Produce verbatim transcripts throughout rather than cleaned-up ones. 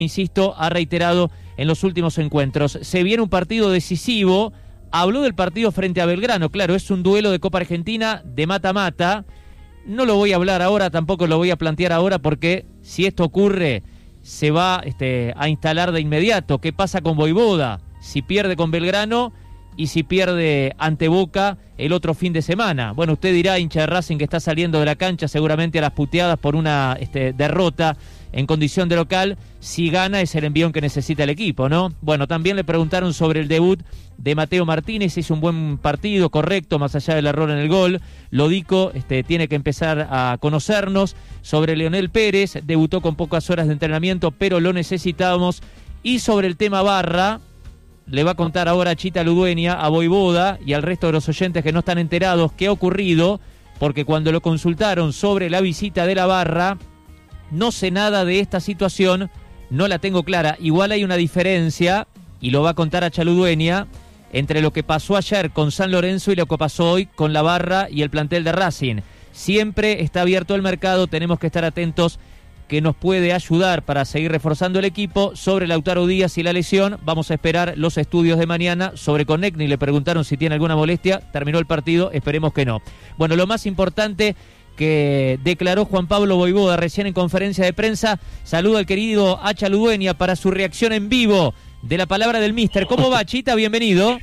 insisto, ha reiterado en los últimos encuentros. Se viene un partido decisivo, habló del partido frente a Belgrano, claro, es un duelo de Copa Argentina de mata-mata. No lo voy a hablar ahora, tampoco lo voy a plantear ahora, porque si esto ocurre, se va este, a instalar de inmediato. ¿Qué pasa con Voivoda? Si pierde con Belgrano y si pierde ante Boca el otro fin de semana. Bueno, usted dirá, hincha de Racing, que está saliendo de la cancha seguramente a las puteadas por una este, derrota en condición de local. Si gana es el envión que necesita el equipo, ¿no? Bueno, también le preguntaron sobre el debut de Mateo Martínez. Hizo un buen partido, correcto, más allá del error en el gol. Lodico este, tiene que empezar a conocernos. Sobre Leonel Pérez, debutó con pocas horas de entrenamiento, pero lo necesitábamos. Y sobre el tema Barra, le va a contar ahora a Chita Ludueña, a Voivoda y al resto de los oyentes que no están enterados qué ha ocurrido, porque cuando lo consultaron sobre la visita de la Barra, no sé nada de esta situación, no la tengo clara. Igual hay una diferencia, y lo va a contar a Chaludueña, entre lo que pasó ayer con San Lorenzo y lo que pasó hoy con la Barra y el plantel de Racing. Siempre está abierto el mercado, tenemos que estar atentos, que nos puede ayudar para seguir reforzando el equipo. Sobre Lautaro Díaz y la lesión, vamos a esperar los estudios de mañana. Sobre Connectni le preguntaron si tiene alguna molestia, terminó el partido, esperemos que no. Bueno, lo más importante que declaró Juan Pablo Voivoda recién en conferencia de prensa. Saludo al querido Hacha Ludueña para su reacción en vivo de la palabra del míster. ¿Cómo va, Chita? Bienvenido.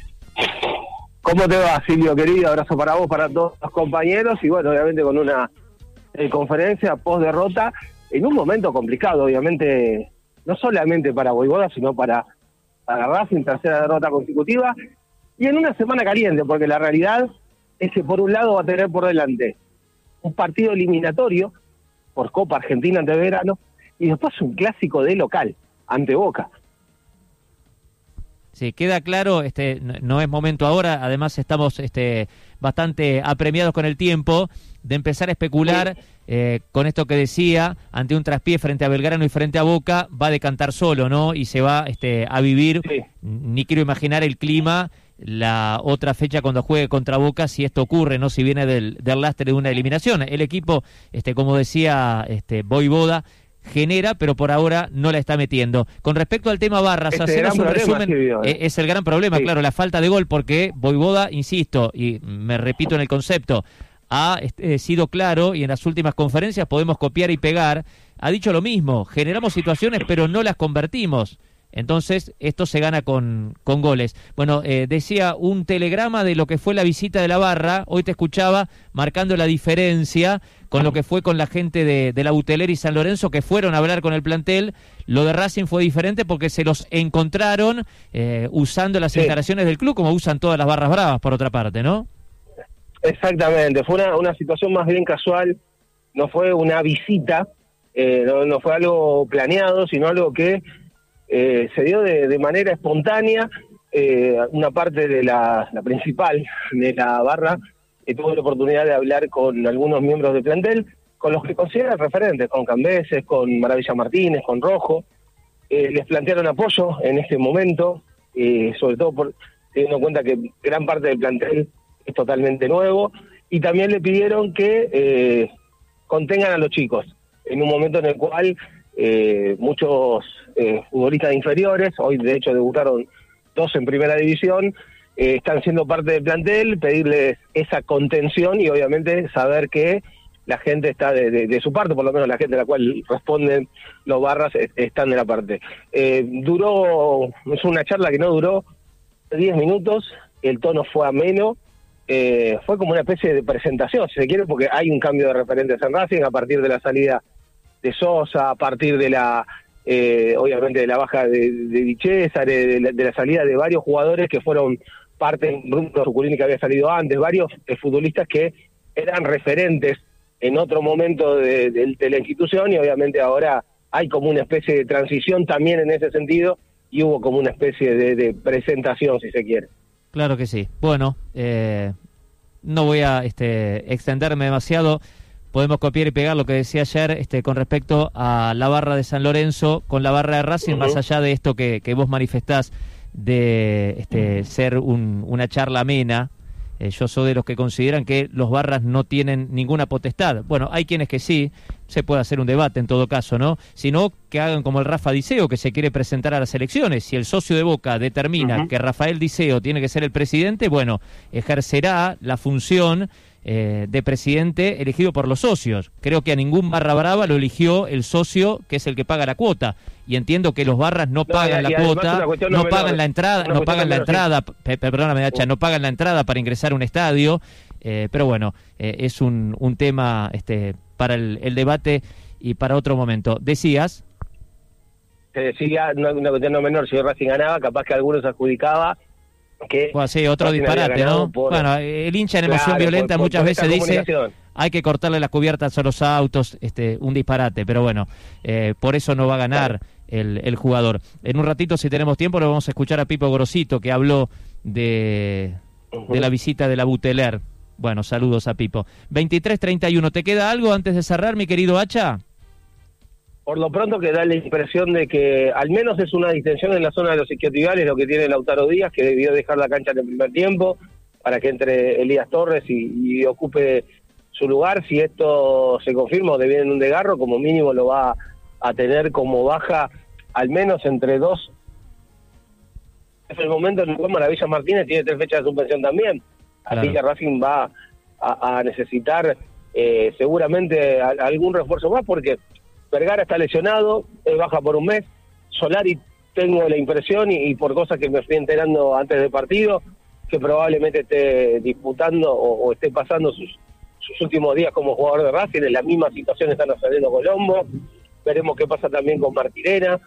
¿Cómo te va, Silvio, querido? Abrazo para vos, para todos los compañeros, y bueno, obviamente con una eh, conferencia post-derrota, en un momento complicado, obviamente, no solamente para Voivoda, sino para, para Racing, tercera derrota consecutiva, y en una semana caliente, porque la realidad es que por un lado va a tener por delante un partido eliminatorio por Copa Argentina ante Belgrano, y después un clásico de local ante Boca. Sí, queda claro, este, no es momento ahora, además estamos este, bastante apremiados con el tiempo de empezar a especular sí. eh, con esto que decía, ante un traspié frente a Belgrano y frente a Boca, va a decantar solo, ¿no? Y se va este, a vivir, sí. Ni quiero imaginar el clima, la otra fecha cuando juegue contra Boca, si esto ocurre, ¿no? Si viene del, del lastre de una eliminación. El equipo, este, como decía este, Voivoda, genera, pero por ahora no la está metiendo. Con respecto al tema Barras, este hacernos un problema, resumen, Silvio, ¿eh? Es el gran problema, sí. Claro, la falta de gol, porque Voivoda, insisto, y me repito en el concepto, ha eh, sido claro, y en las últimas conferencias podemos copiar y pegar, ha dicho lo mismo, generamos situaciones pero no las convertimos. Entonces, esto se gana con, con goles. Bueno, eh, decía un telegrama de lo que fue la visita de la Barra, hoy te escuchaba, marcando la diferencia con lo que fue con la gente de, de la Buteler y San Lorenzo, que fueron a hablar con el plantel. Lo de Racing fue diferente porque se los encontraron eh, usando las sí. instalaciones del club, como usan todas las barras bravas, por otra parte, ¿no? Exactamente, fue una, una situación más bien casual, no fue una visita, eh, no, no fue algo planeado, sino algo que Eh, se dio de, de manera espontánea. Eh, una parte de la, la principal de la Barra eh, tuvo la oportunidad de hablar con algunos miembros del plantel, con los que consideran referentes, con Cambeses, con Maravilla Martínez, con Rojo. Eh, les plantearon apoyo en este momento, eh, sobre todo por, teniendo en cuenta que gran parte del plantel es totalmente nuevo, y también le pidieron que eh, contengan a los chicos, en un momento en el cual Eh, muchos eh, futbolistas inferiores, hoy de hecho debutaron dos en primera división, eh, están siendo parte del plantel, pedirles esa contención y obviamente saber que la gente está de, de, de su parte, por lo menos la gente a la cual responden los Barras eh, están de la parte. Eh, duró, es una charla que no duró diez minutos, el tono fue ameno, eh, fue como una especie de presentación, si se quiere, porque hay un cambio de referentes en Racing a partir de la salida de Sosa, a partir de la, eh, obviamente de la baja de, de Di César, de, de, la, de la salida de varios jugadores que fueron parte, Bruno Zuculini que había salido antes, varios eh, futbolistas que eran referentes en otro momento de, de, de la institución, y obviamente ahora hay como una especie de transición también en ese sentido, y hubo como una especie de, de presentación, si se quiere. Claro que sí. Bueno, eh, no voy a este, extenderme demasiado. Podemos copiar y pegar lo que decía ayer este, con respecto a la Barra de San Lorenzo con la Barra de Racing, uh-huh. Más allá de esto que, que vos manifestás de este, ser un, una charla amena Eh, yo soy de los que consideran que los barras no tienen ninguna potestad. Bueno, hay quienes que sí, se puede hacer un debate en todo caso, ¿no? Sino que hagan como el Rafa Diceo, que se quiere presentar a las elecciones. Si el socio de Boca determina uh-huh. que Rafael Diceo tiene que ser el presidente, bueno, ejercerá la función eh, de presidente elegido por los socios. Creo que a ningún barra brava lo eligió el socio, que es el que paga la cuota. Y entiendo que los barras no, no pagan y, la y cuota, no, no pagan la entrada, no pagan la entrada, sí. perdóname, Dacha, no pagan la entrada para ingresar a un estadio, eh, pero bueno, eh, es un, un tema este para el, el debate y para otro momento. ¿Decías? Se decía, no, una cuestión no menor, si Racing ganaba, capaz que algunos adjudicaba que... Bueno, sí, otro Racing disparate, ¿no? Por... Bueno, el hincha en emoción claro, violenta por, muchas por veces dice... Hay que cortarle las cubiertas a los autos, este, un disparate, pero bueno, eh, por eso no va a ganar el, el jugador. En un ratito, si tenemos tiempo, lo vamos a escuchar a Pipo Grosito, que habló de, uh-huh. de la visita de la Buteler. Bueno, saludos a Pipo. veintitrés treinta y uno, ¿te queda algo antes de cerrar, mi querido Hacha? Por lo pronto que da la impresión de que al menos es una distensión en la zona de los isquiotibiales lo que tiene Lautaro Díaz, que debió dejar la cancha en el primer tiempo para que entre Elías Torres y, y ocupe su lugar. Si esto se confirma o deviene en un desgarro, como mínimo lo va a tener como baja al menos entre dos. Es el momento en el cual Maravilla Martínez tiene tres fechas de suspensión también. Claro. Así que Racing va a, a necesitar eh, seguramente a, a algún refuerzo más, porque Vergara está lesionado, es baja por un mes. Solari, tengo la impresión, y, y por cosas que me fui enterando antes del partido, que probablemente esté disputando o, o esté pasando sus sus últimos días como jugador de Racing. En la misma situación están saliendo Colombo. Veremos qué pasa también con Martirena.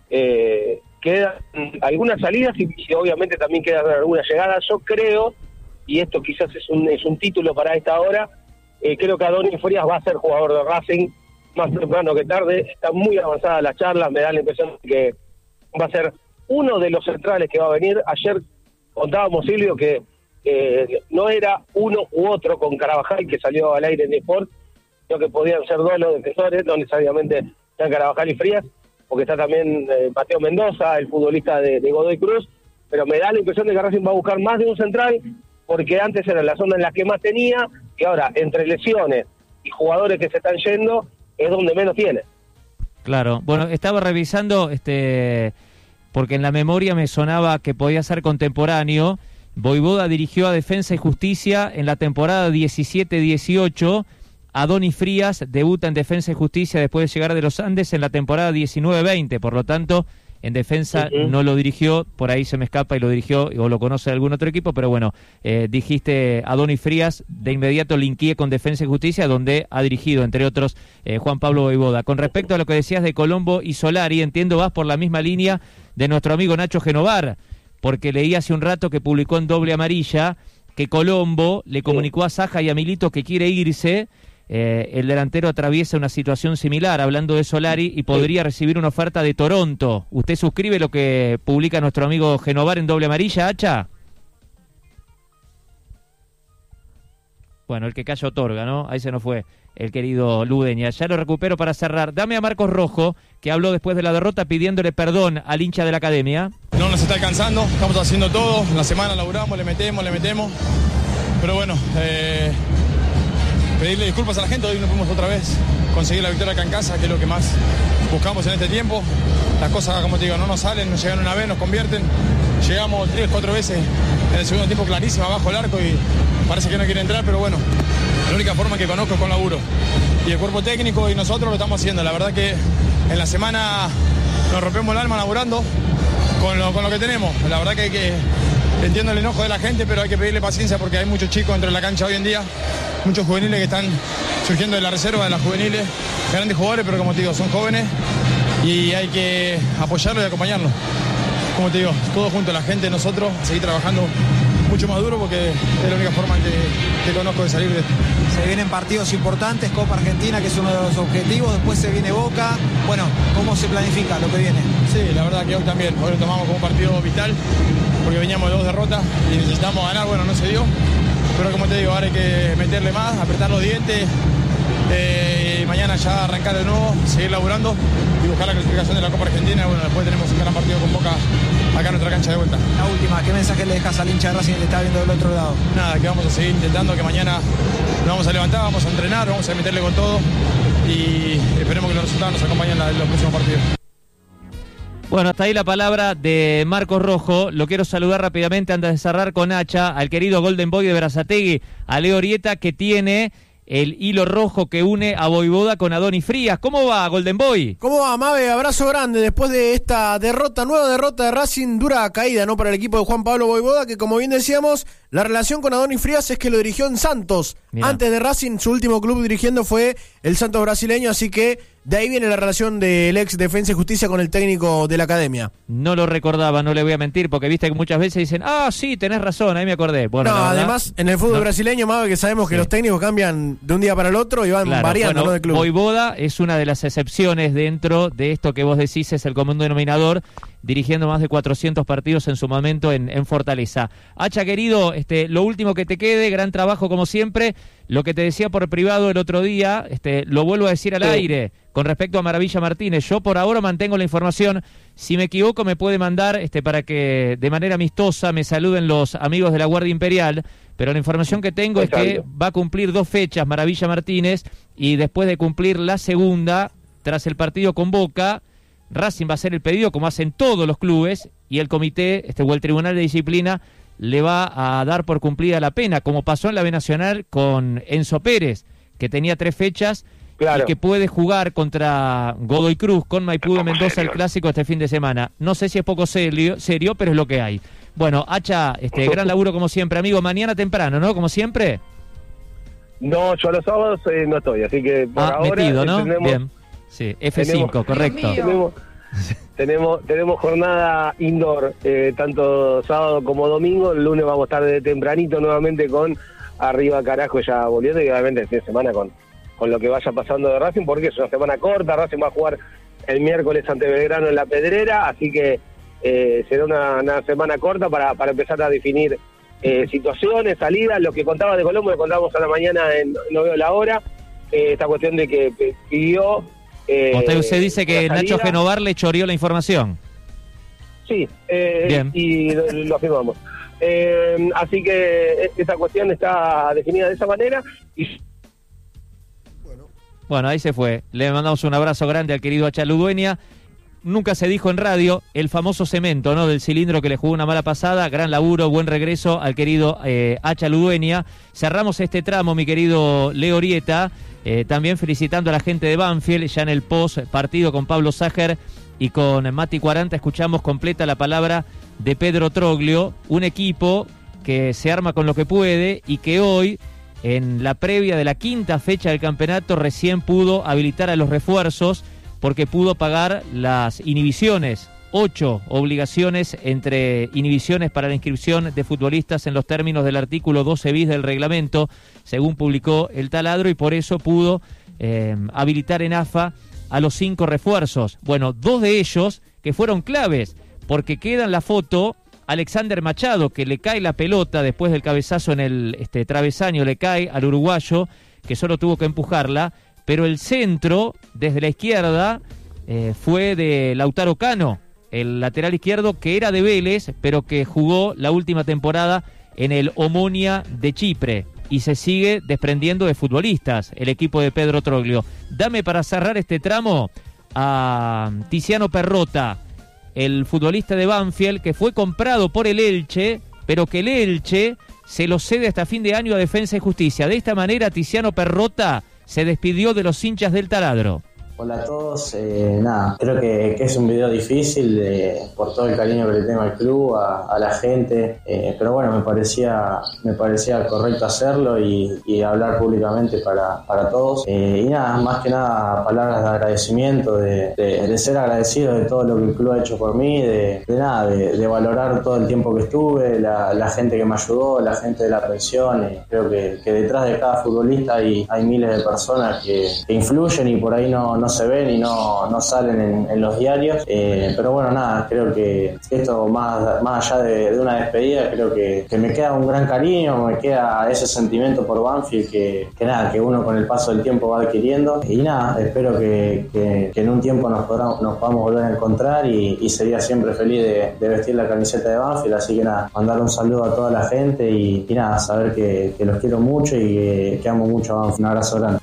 Eh, quedan algunas salidas y, y obviamente también quedan algunas llegadas. Yo creo, y esto quizás es un es un título para esta hora, eh, creo que Adonis Frías va a ser jugador de Racing más temprano que tarde. Está muy avanzada la charla, me da la impresión de que va a ser uno de los centrales que va a venir. Ayer contábamos, Silvio, que Eh, no era uno u otro con Carabajal, que salió al aire en Sport, sino que podían ser dos los defensores, no necesariamente están Carabajal y Frías, porque está también eh, Mateo Mendoza, el futbolista de, de Godoy Cruz, pero me da la impresión de que Racing va a buscar más de un central, porque antes era la zona en la que más tenía, y ahora entre lesiones y jugadores que se están yendo, es donde menos tiene. Claro, bueno, estaba revisando, este porque en la memoria me sonaba que podía ser contemporáneo. Voivoda dirigió a Defensa y Justicia en la temporada diecisiete dieciocho. Adonis Frías debuta en Defensa y Justicia después de llegar de los Andes en la temporada diecinueve veinte. Por lo tanto, en Defensa uh-huh. no lo dirigió, por ahí se me escapa y lo dirigió o lo conoce de algún otro equipo, pero bueno, eh, dijiste Adonis Frías, de inmediato linkeé con Defensa y Justicia, donde ha dirigido, entre otros, eh, Juan Pablo Voivoda. Con respecto a lo que decías de Colombo y Solari, entiendo vas por la misma línea de nuestro amigo Nacho Genovar, porque leí hace un rato que publicó en Doble Amarilla que Colombo le comunicó a Saja y a Milito que quiere irse. Eh, el delantero atraviesa una situación similar, hablando de Solari, y podría recibir una oferta de Toronto. ¿Usted suscribe lo que publica nuestro amigo Genovar en Doble Amarilla, Hacha? Bueno, el que calla otorga, ¿no? Ahí se nos fue el querido Ludeña. Ya lo recupero para cerrar. Dame a Marcos Rojo, que habló después de la derrota pidiéndole perdón al hincha de la academia. No nos está alcanzando, estamos haciendo todo. En la semana laburamos, le metemos, le metemos. Pero bueno, eh, pedirle disculpas a la gente. Hoy no pudimos otra vez conseguir la victoria acá en casa, que es lo que más buscamos en este tiempo. Las cosas, como te digo, no nos salen, nos llegan una vez, nos convierten. Llegamos tres, cuatro veces en el segundo tiempo clarísimo abajo el arco y parece que no quiere entrar, pero bueno, la única forma que conozco es con laburo. Y el cuerpo técnico y nosotros lo estamos haciendo. La verdad que en la semana nos rompemos el alma laburando con lo, con lo que tenemos. La verdad que hay que... Entiendo el enojo de la gente, pero hay que pedirle paciencia porque hay muchos chicos dentro de la cancha hoy en día, muchos juveniles que están surgiendo de la reserva, de las juveniles, grandes jugadores, pero como te digo, son jóvenes y hay que apoyarlos y acompañarlos. Como te digo, todos juntos, la gente, nosotros, seguir trabajando mucho más duro porque es la única forma que, que conozco de salir de esto. Se vienen partidos importantes, Copa Argentina, que es uno de los objetivos, después se viene Boca. Bueno, ¿cómo se planifica lo que viene? Sí, la verdad que hoy también, hoy lo tomamos como un partido vital, porque veníamos de dos derrotas y necesitamos ganar, bueno, no se dio. Pero como te digo, ahora hay que meterle más, apretar los dientes, eh, y mañana ya arrancar de nuevo, seguir laburando y buscar la clasificación de la Copa Argentina. Bueno, después tenemos un gran partido con Boca acá en nuestra cancha de vuelta. La última, ¿qué mensaje le dejas al hincha de Racing que está viendo del otro lado? Nada, que vamos a seguir intentando, que mañana nos vamos a levantar, vamos a entrenar, vamos a meterle con todo y esperemos que los resultados nos acompañen en los próximos partidos. Bueno, hasta ahí la palabra de Marcos Rojo. Lo quiero saludar rápidamente antes de cerrar con Hacha, al querido Golden Boy de Berazategui, a Leo Orieta, que tiene el hilo rojo que une a Voivoda con Adonis Frías. ¿Cómo va, Golden Boy? ¿Cómo va, Mabe? Abrazo grande después de esta derrota, nueva derrota de Racing, dura caída, ¿no?, para el equipo de Juan Pablo Voivoda, que como bien decíamos, la relación con Adonis Frías es que lo dirigió en Santos. Mirá. Antes de Racing, su último club dirigiendo fue el Santos brasileño, así que de ahí viene la relación del ex Defensa y Justicia con el técnico de la academia. No lo recordaba, no le voy a mentir, porque viste que muchas veces dicen, ah, sí, tenés razón, ahí me acordé. Bueno, no, verdad, además, en el fútbol no. brasileño, Mabe, que sabemos que sí, los técnicos cambian de un día para el otro y van claro, variando, bueno, ¿no?, de club. Voivoda es una de las excepciones dentro de esto que vos decís es el común denominador, dirigiendo más de cuatrocientos partidos en su momento en, en Fortaleza. Hacha, querido, este, lo último que te quede, gran trabajo como siempre. Lo que te decía por privado el otro día, este, lo vuelvo a decir al sí. aire, con respecto a Maravilla Martínez. Yo por ahora mantengo la información. Si me equivoco me puede mandar este, para que de manera amistosa me saluden los amigos de la Guardia Imperial, pero la información que tengo Exacto. es que va a cumplir dos fechas Maravilla Martínez y después de cumplir la segunda, tras el partido con Boca, Racing va a hacer el pedido como hacen todos los clubes y el comité este, o el Tribunal de Disciplina le va a dar por cumplida la pena, como pasó en la B Nacional con Enzo Pérez, que tenía tres fechas claro. y que puede jugar contra Godoy Cruz con Maipú de Mendoza el clásico este fin de semana. No sé si es poco serio, serio pero es lo que hay. Bueno, Hacha, este gran laburo como siempre, amigo. Mañana temprano, ¿no? Como siempre. No, yo los sábados eh, no estoy, así que por ah, ahora metido, ¿no? tenemos, Bien. Sí, F cinco, tenemos, correcto. Tenemos, tenemos, tenemos jornada indoor, eh, tanto sábado como domingo. El lunes vamos a estar de tempranito nuevamente con Arriba Carajo ya volviendo, y obviamente el fin de semana con, con lo que vaya pasando de Racing, porque es una semana corta. Racing va a jugar el miércoles ante Belgrano en La Pedrera, así que eh, será una, una semana corta para, para empezar a definir eh, situaciones, salidas. Lo que contaba de Colombo, lo contábamos a la mañana en No Veo la Hora, eh, esta cuestión de que pidió... Eh, usted, usted dice que Nacho Genovar le choreó la información. Sí, eh, Bien. y lo, lo afirmamos. Eh, así que esa cuestión está definida de esa manera. Y... Bueno. bueno, ahí se fue. Le mandamos un abrazo grande al querido Hacha Ludueña. Nunca se dijo en radio el famoso cemento, ¿no?, del cilindro que le jugó una mala pasada. Gran laburo, buen regreso al querido eh, Hacha Ludueña. Cerramos este tramo, mi querido Leo Orieta. Eh, también felicitando a la gente de Banfield, ya en el post partido con Pablo Ságer y con Mati Cuaranta escuchamos completa la palabra de Pedro Troglio, un equipo que se arma con lo que puede y que hoy, en la previa de la quinta fecha del campeonato, recién pudo habilitar a los refuerzos porque pudo pagar las inhibiciones. Ocho obligaciones entre inhibiciones para la inscripción de futbolistas en los términos del artículo doce bis del reglamento, según publicó el Taladro, y por eso pudo eh, habilitar en A F A a los cinco refuerzos. Bueno, dos de ellos que fueron claves, porque queda en la foto Alexander Machado, que le cae la pelota después del cabezazo en el este, travesaño, le cae al uruguayo, que solo tuvo que empujarla, pero el centro, desde la izquierda, eh, fue de Lautaro Cano, el lateral izquierdo que era de Vélez, pero que jugó la última temporada en el Omonia de Chipre, y se sigue desprendiendo de futbolistas el equipo de Pedro Troglio. Dame para cerrar este tramo a Tiziano Perrota, el futbolista de Banfield, que fue comprado por el Elche, pero que el Elche se lo cede hasta fin de año a Defensa y Justicia. De esta manera, Tiziano Perrota se despidió de los hinchas del Taladro. Hola a todos, eh, nada, creo que, que es un video difícil de, por todo el cariño que le tengo al club, a, a la gente, eh, pero bueno, me parecía me parecía correcto hacerlo y, y hablar públicamente para, para todos. Eh, y nada, más que nada, palabras de agradecimiento, de, de, de ser agradecido de todo lo que el club ha hecho por mí, de, de nada, de, de valorar todo el tiempo que estuve, la, la gente que me ayudó, la gente de la pensión. Eh, creo que, que detrás de cada futbolista hay, hay miles de personas que, que influyen y por ahí no, no se ven y no, no salen en, en los diarios. Eh, pero bueno, nada, creo que esto más, más allá de, de una despedida, creo que, que me queda un gran cariño, me queda ese sentimiento por Banfield que, que nada, que uno con el paso del tiempo va adquiriendo. Y nada, espero que, que, que en un tiempo nos podamos, nos podamos volver a encontrar y, y sería siempre feliz de, de vestir la camiseta de Banfield. Así que nada, mandar un saludo a toda la gente y, y nada, saber que, que los quiero mucho y que, que amo mucho a Banfield. Un abrazo grande.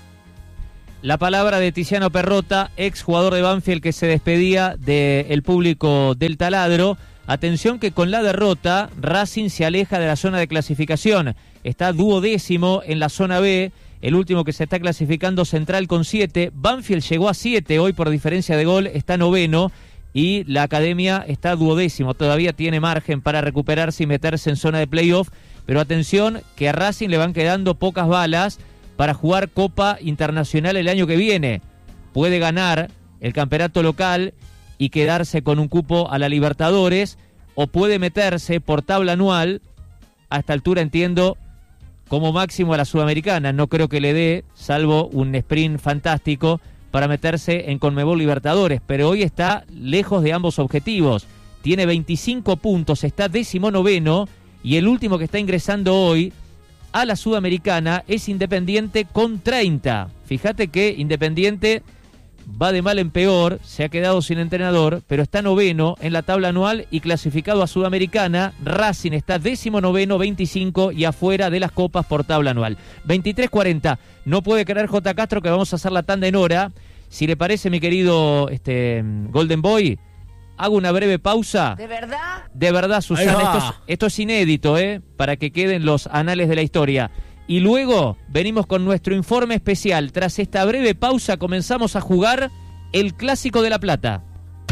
La palabra de Tiziano Perrotta, ex jugador de Banfield que se despedía del público del Taladro. Atención que con la derrota Racing se aleja de la zona de clasificación. Está duodécimo en la zona B. El último que se está clasificando, Central, con siete. Banfield llegó a siete hoy por diferencia de gol, está noveno. Y la Academia está duodécimo. Todavía tiene margen para recuperarse y meterse en zona de playoff. Pero atención que a Racing le van quedando pocas balas para jugar Copa Internacional el año que viene. Puede ganar el campeonato local y quedarse con un cupo a la Libertadores, o puede meterse por tabla anual, a esta altura entiendo, como máximo a la Sudamericana. No creo que le dé, salvo un sprint fantástico, para meterse en Conmebol Libertadores, pero hoy está lejos de ambos objetivos. Tiene veinticinco puntos, está décimo noveno, y el último que está ingresando hoy a la Sudamericana es Independiente con treinta. Fíjate que Independiente va de mal en peor, se ha quedado sin entrenador, pero está noveno en la tabla anual y clasificado a Sudamericana. Racing está décimo noveno, veinticinco, y afuera de las copas por tabla anual. veintitrés cuarenta, no puede creer J. Castro que vamos a hacer la tanda en hora. Si le parece, mi querido este, Golden Boy, hago una breve pausa. ¿De verdad? De verdad, Susana, esto es, esto es inédito, ¿eh? Para que queden los anales de la historia. Y luego venimos con nuestro informe especial. Tras esta breve pausa comenzamos a jugar el Clásico de La Plata.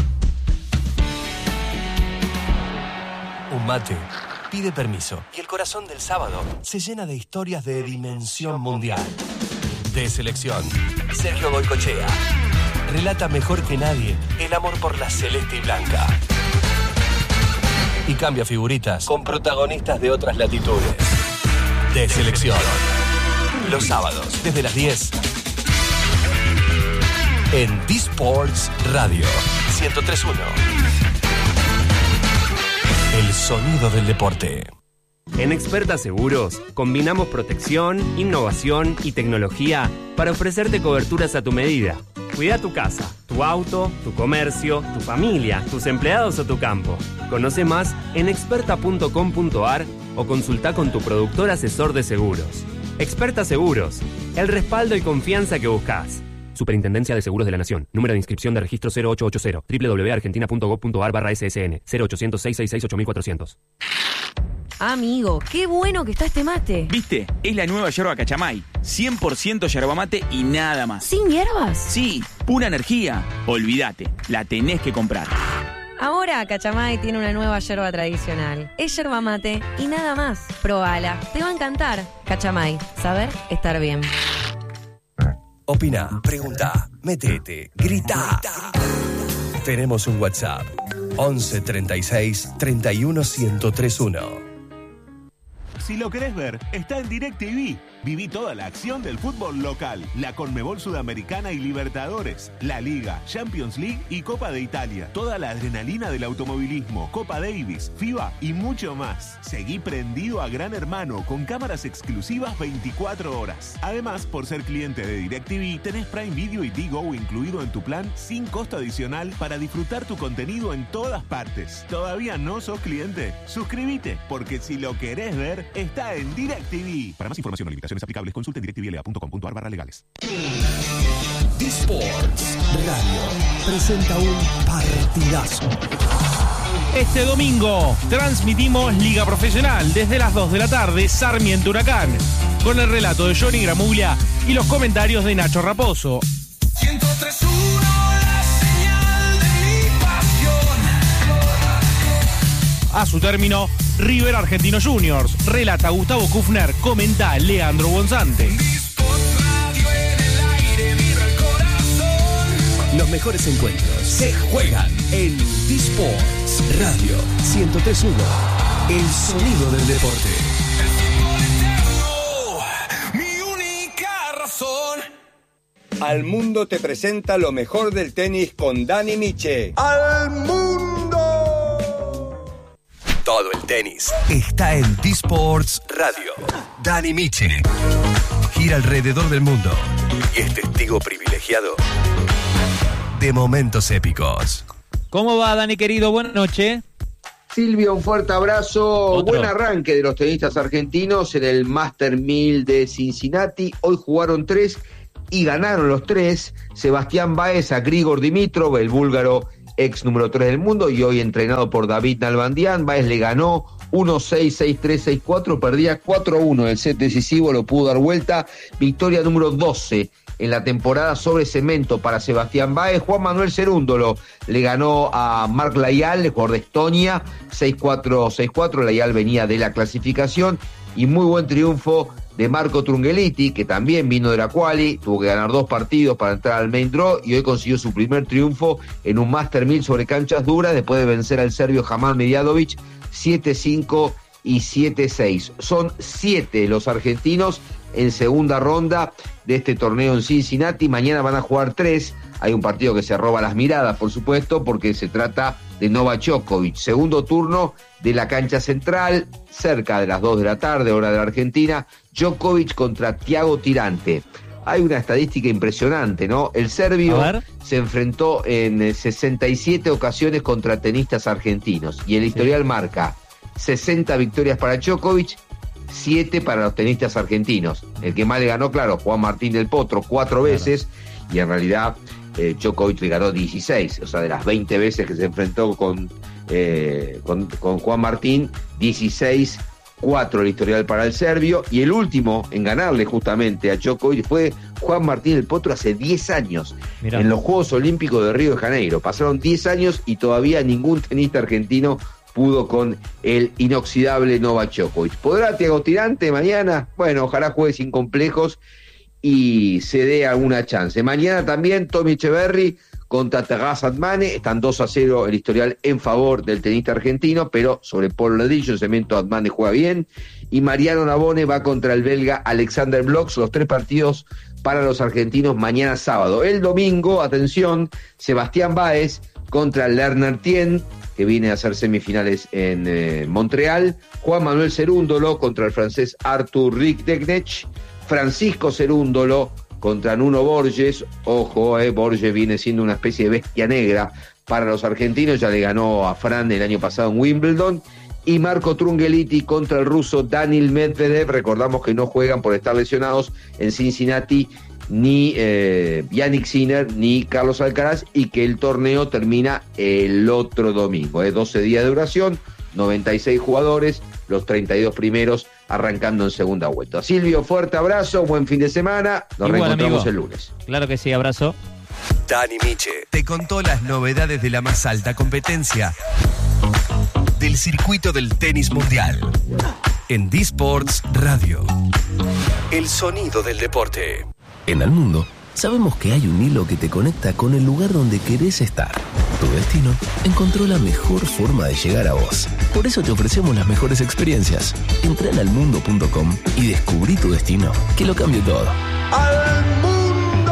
Un mate pide permiso y el corazón del sábado se llena de historias de dimensión mundial. De selección, Sergio Goycochea relata mejor que nadie el amor por la celeste y blanca. Y cambia figuritas con protagonistas de otras latitudes. De selección. Los sábados, desde las diez. En D-Sports Radio ciento tres punto uno. El sonido del deporte. En Experta Seguros, combinamos protección, innovación y tecnología para ofrecerte coberturas a tu medida. Cuida tu casa, tu auto, tu comercio, tu familia, tus empleados o tu campo. Conoce más en experta punto com punto a r o consulta con tu productor asesor de seguros. Experta Seguros, el respaldo y confianza que buscas. Superintendencia de Seguros de la Nación. Número de inscripción de registro cero ocho ochenta, doble u doble u doble u punto argentina punto gob punto a r barra S S N, cero ochocientos, seiscientos sesenta y seis, ocho mil cuatrocientos. Amigo, qué bueno que está este mate. ¿Viste? Es la nueva yerba Cachamay. cien por ciento yerba mate y nada más. ¿Sin hierbas? Sí, pura energía. Olvídate, la tenés que comprar. Ahora Cachamay tiene una nueva yerba tradicional. Es yerba mate y nada más. Probala, te va a encantar. Cachamay, saber estar bien. Opina, pregunta, metete, grita. Tenemos un WhatsApp. once treinta y seis, treinta y uno, ciento treinta y uno. Si lo querés ver, está en DirecTV. Viví toda la acción del fútbol local, la Conmebol Sudamericana y Libertadores, la Liga, Champions League y Copa de Italia. Toda la adrenalina del automovilismo, Copa Davis, FIBA y mucho más. Seguí prendido a Gran Hermano con cámaras exclusivas veinticuatro horas. Además, por ser cliente de DirecTV, tenés Prime Video y Digo incluido en tu plan sin costo adicional para disfrutar tu contenido en todas partes. ¿Todavía no sos cliente? Suscríbete, porque si lo querés ver, está en DirecTV. Para más información o limitaciones aplicables, consulte directivl punto com punto a r barra legales. D-Sports Radio presenta un partidazo. Este domingo transmitimos Liga Profesional desde las dos de la tarde, Sarmiento Huracán, con el relato de Johnny Gramuglia y los comentarios de Nacho Raposo. ciento tres punto uno, la señal de mi pasión. A su término, River Argentino Juniors, relata Gustavo Kufner, comenta Leandro Bonzante. Los mejores encuentros se juegan en D-Sports Radio ciento tres punto uno. El sonido del deporte. Mi única razón. Al Mundo te presenta lo mejor del tenis con Dani Miche. ¡Al Mundo! Todo el tenis está en D-Sports Radio. Dani Miche gira alrededor del mundo y es testigo privilegiado de momentos épicos. ¿Cómo va, Dani, querido? Buenas noches. Silvio, un fuerte abrazo. Otro. Buen arranque de los tenistas argentinos en el Master mil de Cincinnati. Hoy jugaron tres y ganaron los tres. Sebastián Báez a Grigor Dimitrov, el búlgaro ex número tres del mundo, y hoy entrenado por David Nalbandian. Báez le ganó uno seis, seis tres, seis cuatro, perdía cuatro uno el set decisivo, lo pudo dar vuelta. Victoria número doce en la temporada sobre cemento para Sebastián Báez. Juan Manuel Cerúndolo le ganó a Marc Layal, el jugador de Estonia, seis cuatro, seis cuatro. Layal venía de la clasificación. Y muy buen triunfo de Marco Trungelliti, que también vino de la quali, tuvo que ganar dos partidos para entrar al main draw y hoy consiguió su primer triunfo en un Master mil sobre canchas duras después de vencer al serbio Hamad Medjadovic siete cinco y siete seis. Son siete los argentinos en segunda ronda de este torneo en Cincinnati. Mañana van a jugar tres. Hay un partido que se roba las miradas, por supuesto, porque se trata de Novak Djokovic. Segundo turno de la cancha central, cerca de las dos de la tarde, hora de la Argentina. Djokovic contra Thiago Tirante. Hay una estadística impresionante, ¿no? El serbio se enfrentó en sesenta y siete ocasiones contra tenistas argentinos. Y el historial sí. marca sesenta victorias para Djokovic, siete para los tenistas argentinos. El que más le ganó, claro, Juan Martín del Potro, cuatro claro. veces. Y en realidad eh, Djokovic le ganó dieciséis. O sea, de las veinte veces que se enfrentó con, eh, con, con Juan Martín, dieciséis, cuatro el historial para el serbio. Y el último en ganarle justamente a Djokovic fue Juan Martín del Potro hace diez años. Mirá. En los Juegos Olímpicos de Río de Janeiro. Pasaron diez años y todavía ningún tenista argentino pudo con el inoxidable Novak Djokovic. ¿Podrá Thiago Tirante mañana? Bueno, ojalá juegue sin complejos y se dé alguna chance. Mañana también Tommy Echeverry contra Taras Admane. Están dos a cero el historial en favor del tenista argentino, pero sobre Polo Ladrillo, el cemento Admane juega bien. Y Mariano Navone va contra el belga Alexander Blocks. Los tres partidos para los argentinos mañana sábado. El domingo, atención, Sebastián Báez contra Lerner Tien, que viene a hacer semifinales en eh, Montreal. Juan Manuel Cerúndolo contra el francés Arthur Rikdeknech. Francisco Cerúndolo contra Nuno Borges. Ojo, eh, Borges viene siendo una especie de bestia negra para los argentinos. Ya le ganó a Fran el año pasado en Wimbledon. Y Marco Trungelliti contra el ruso Daniil Medvedev. Recordamos que no juegan por estar lesionados en Cincinnati ni eh, Yannick Sinner ni Carlos Alcaraz, y que el torneo termina el otro domingo. Eh, doce días de duración, noventa y seis jugadores, los treinta y dos primeros arrancando en segunda vuelta. Silvio, fuerte abrazo, buen fin de semana, nos Igual, reencontramos amigo. El lunes. Claro que sí, abrazo. Dani Miche te contó las novedades de la más alta competencia del circuito del tenis mundial en D-Sports Radio. El sonido del deporte. En Al Mundo sabemos que hay un hilo que te conecta con el lugar donde querés estar. Tu destino encontró la mejor forma de llegar a vos. Por eso te ofrecemos las mejores experiencias. Entra en almundo punto com y descubrí tu destino, que lo cambie todo. ¡Al Mundo!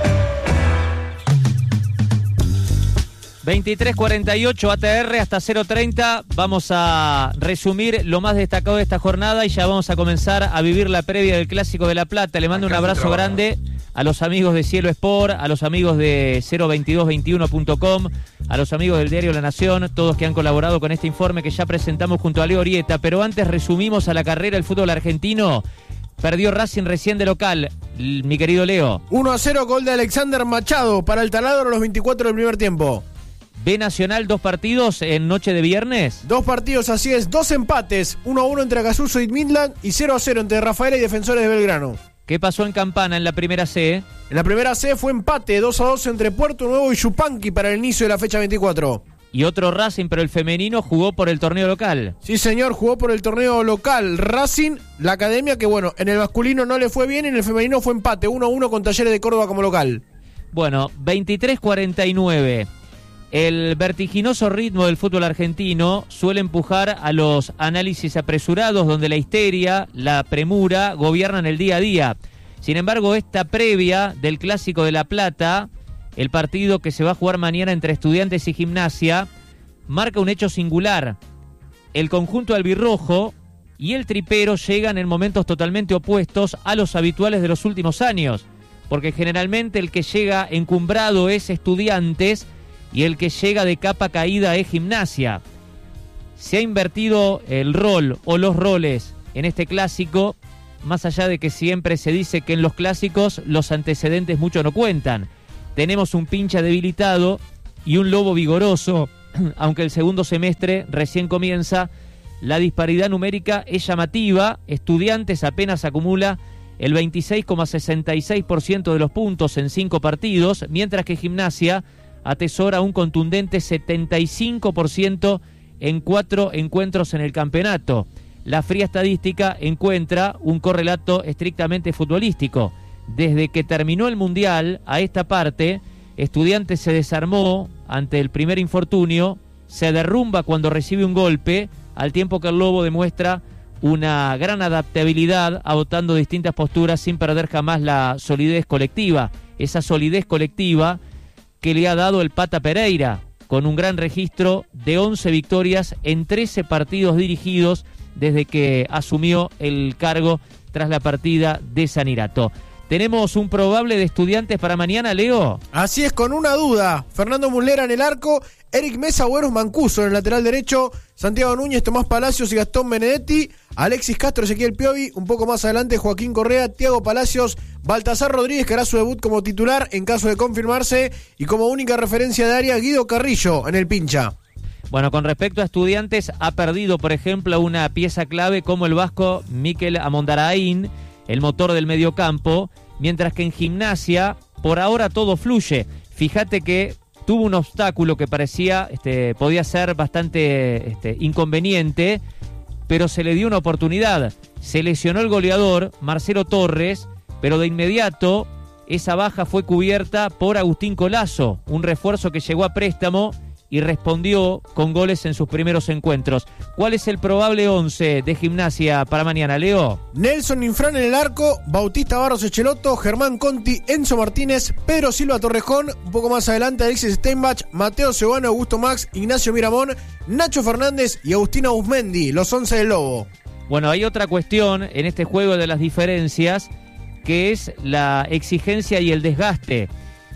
veintitrés cuarenta y ocho A T R hasta cero treinta. Vamos a resumir lo más destacado de esta jornada y ya vamos a comenzar a vivir la previa del Clásico de La Plata. Le mando un abrazo grande a los amigos de Cielo Sport, a los amigos de cero veintidós veintiuno punto com, a los amigos del diario La Nación, todos que han colaborado con este informe que ya presentamos junto a Leo Orieta. Pero antes resumimos a la carrera el fútbol argentino. Perdió Racing recién de local, mi querido Leo. uno a cero, gol de Alexander Machado para el Taladro a los veinticuatro del primer tiempo. B Nacional, dos partidos en noche de viernes. Dos partidos, así es, dos empates, uno a uno entre Acasuso y Midland y cero a cero entre Rafaela y Defensores de Belgrano. ¿Qué pasó en Campana en la primera C? En la primera C fue empate, dos a dos entre Puerto Nuevo y Yupanqui para el inicio de la fecha veinticuatro. Y otro Racing, pero el femenino jugó por el torneo local. Sí, señor, jugó por el torneo local. Racing, la academia, que bueno, en el masculino no le fue bien, en el femenino fue empate, uno a uno con Talleres de Córdoba como local. Bueno, veintitrés cuarenta y nueve. El vertiginoso ritmo del fútbol argentino suele empujar a los análisis apresurados donde la histeria, la premura gobiernan el día a día. Sin embargo, esta previa del Clásico de La Plata, el partido que se va a jugar mañana entre Estudiantes y Gimnasia, marca un hecho singular. El conjunto albirrojo y el tripero llegan en momentos totalmente opuestos a los habituales de los últimos años, porque generalmente el que llega encumbrado es Estudiantes y el que llega de capa caída es Gimnasia. Se ha invertido el rol o los roles en este clásico, más allá de que siempre se dice que en los clásicos los antecedentes mucho no cuentan. Tenemos un pincha debilitado y un lobo vigoroso, aunque el segundo semestre recién comienza. La disparidad numérica es llamativa. Estudiantes apenas acumula el veintiséis coma sesenta y seis por ciento de los puntos en cinco partidos, mientras que Gimnasia atesora un contundente setenta y cinco por ciento en cuatro encuentros en el campeonato. La fría estadística encuentra un correlato estrictamente futbolístico. Desde que terminó el Mundial a esta parte, Estudiantes se desarmó ante el primer infortunio, se derrumba cuando recibe un golpe, al tiempo que el Lobo demuestra una gran adaptabilidad, adoptando distintas posturas sin perder jamás la solidez colectiva. Esa solidez colectiva que le ha dado el Pata Pereira, con un gran registro de once victorias en trece partidos dirigidos desde que asumió el cargo tras la partida de Sanirato. ¿Tenemos un probable de Estudiantes para mañana, Leo? Así es, con una duda. Fernando Muslera en el arco, Eric Mesa, Güeros Mancuso en el lateral derecho, Santiago Núñez, Tomás Palacios y Gastón Benedetti, Alexis Castro, Ezequiel Piovi, un poco más adelante Joaquín Correa, Thiago Palacios, Baltasar Rodríguez, que hará su debut como titular en caso de confirmarse, y como única referencia de área, Guido Carrillo en el pincha. Bueno, con respecto a Estudiantes, ha perdido, por ejemplo, una pieza clave como el vasco Mikel Amondaraín, el motor del mediocampo, mientras que en Gimnasia, por ahora todo fluye. Fíjate que tuvo un obstáculo que parecía, este, podía ser bastante este, inconveniente, pero se le dio una oportunidad. Se lesionó el goleador, Marcelo Torres, pero de inmediato esa baja fue cubierta por Agustín Colazo, un refuerzo que llegó a préstamo y respondió con goles en sus primeros encuentros. ¿Cuál es el probable once de Gimnasia para mañana, Leo? Nelson Infran en el arco, Bautista Barros Echeloto, Germán Conti, Enzo Martínez, Pedro Silva Torrejón, un poco más adelante Alexis Steinbach, Mateo Cebano, Augusto Max, Ignacio Miramón, Nacho Fernández y Agustina Uzmendi, los once del Lobo. Bueno, hay otra cuestión en este juego de las diferencias, que es la exigencia y el desgaste,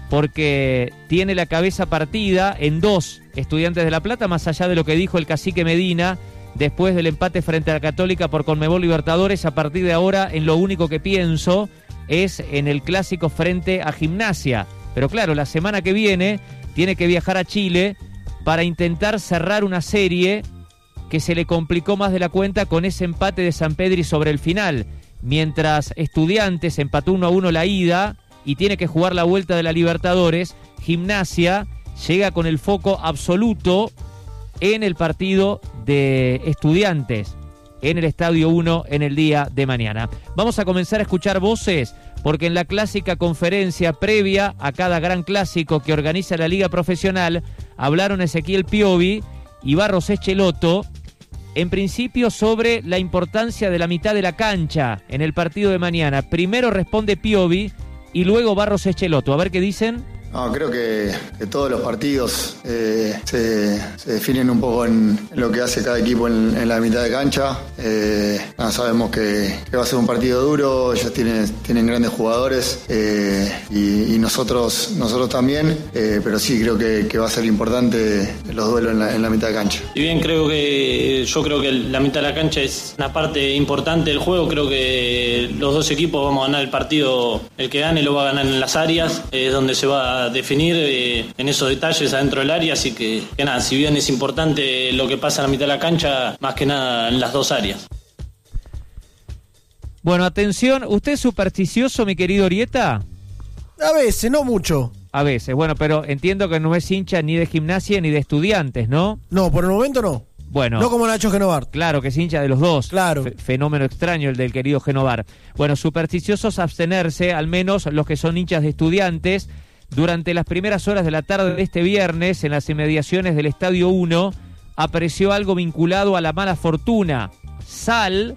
porque tiene la cabeza partida en dos Estudiantes de La Plata, más allá de lo que dijo el cacique Medina después del empate frente a la Católica por Conmebol Libertadores. A partir de ahora, en lo único que pienso es en el clásico frente a Gimnasia. Pero claro, la semana que viene tiene que viajar a Chile para intentar cerrar una serie que se le complicó más de la cuenta con ese empate de Sampedri sobre el final. Mientras Estudiantes empató uno a uno la ida y tiene que jugar la vuelta de la Libertadores, Gimnasia llega con el foco absoluto en el partido de Estudiantes en el Estadio uno en el día de mañana. Vamos a comenzar a escuchar voces, porque en la clásica conferencia previa a cada gran clásico que organiza la Liga Profesional hablaron Ezequiel Piovi y Barros Echeloto, en principio sobre la importancia de la mitad de la cancha en el partido de mañana. Primero responde Piovi y luego Barros Echeloto. A ver qué dicen. No, creo que, que todos los partidos eh, se, se definen un poco en, en lo que hace cada equipo en, en la mitad de cancha. Eh, nada, sabemos que, que va a ser un partido duro, ellos tienen, tienen grandes jugadores eh, y, y nosotros nosotros también, eh, pero sí creo que, que va a ser importante los duelos en la, en la mitad de cancha. Si bien creo que yo creo que la mitad de la cancha es una parte importante del juego, creo que los dos equipos vamos a ganar el partido, el que gane lo va a ganar en las áreas, es donde se va a definir eh, en esos detalles adentro del área, así que, que nada, si bien es importante lo que pasa en la mitad de la cancha, más que nada en las dos áreas. Bueno, atención, ¿usted es supersticioso, mi querido Orieta? A veces, no mucho. A veces, bueno, pero entiendo que no es hincha ni de Gimnasia ni de Estudiantes, ¿no? No, por el momento no. Bueno, no como Nacho Genovar. Claro, que es hincha de los dos. Claro. F- fenómeno extraño el del querido Genovar. Bueno, supersticiosos abstenerse, al menos los que son hinchas de Estudiantes. Durante las primeras horas de la tarde de este viernes, en las inmediaciones del Estadio uno, apareció algo vinculado a la mala fortuna. Sal,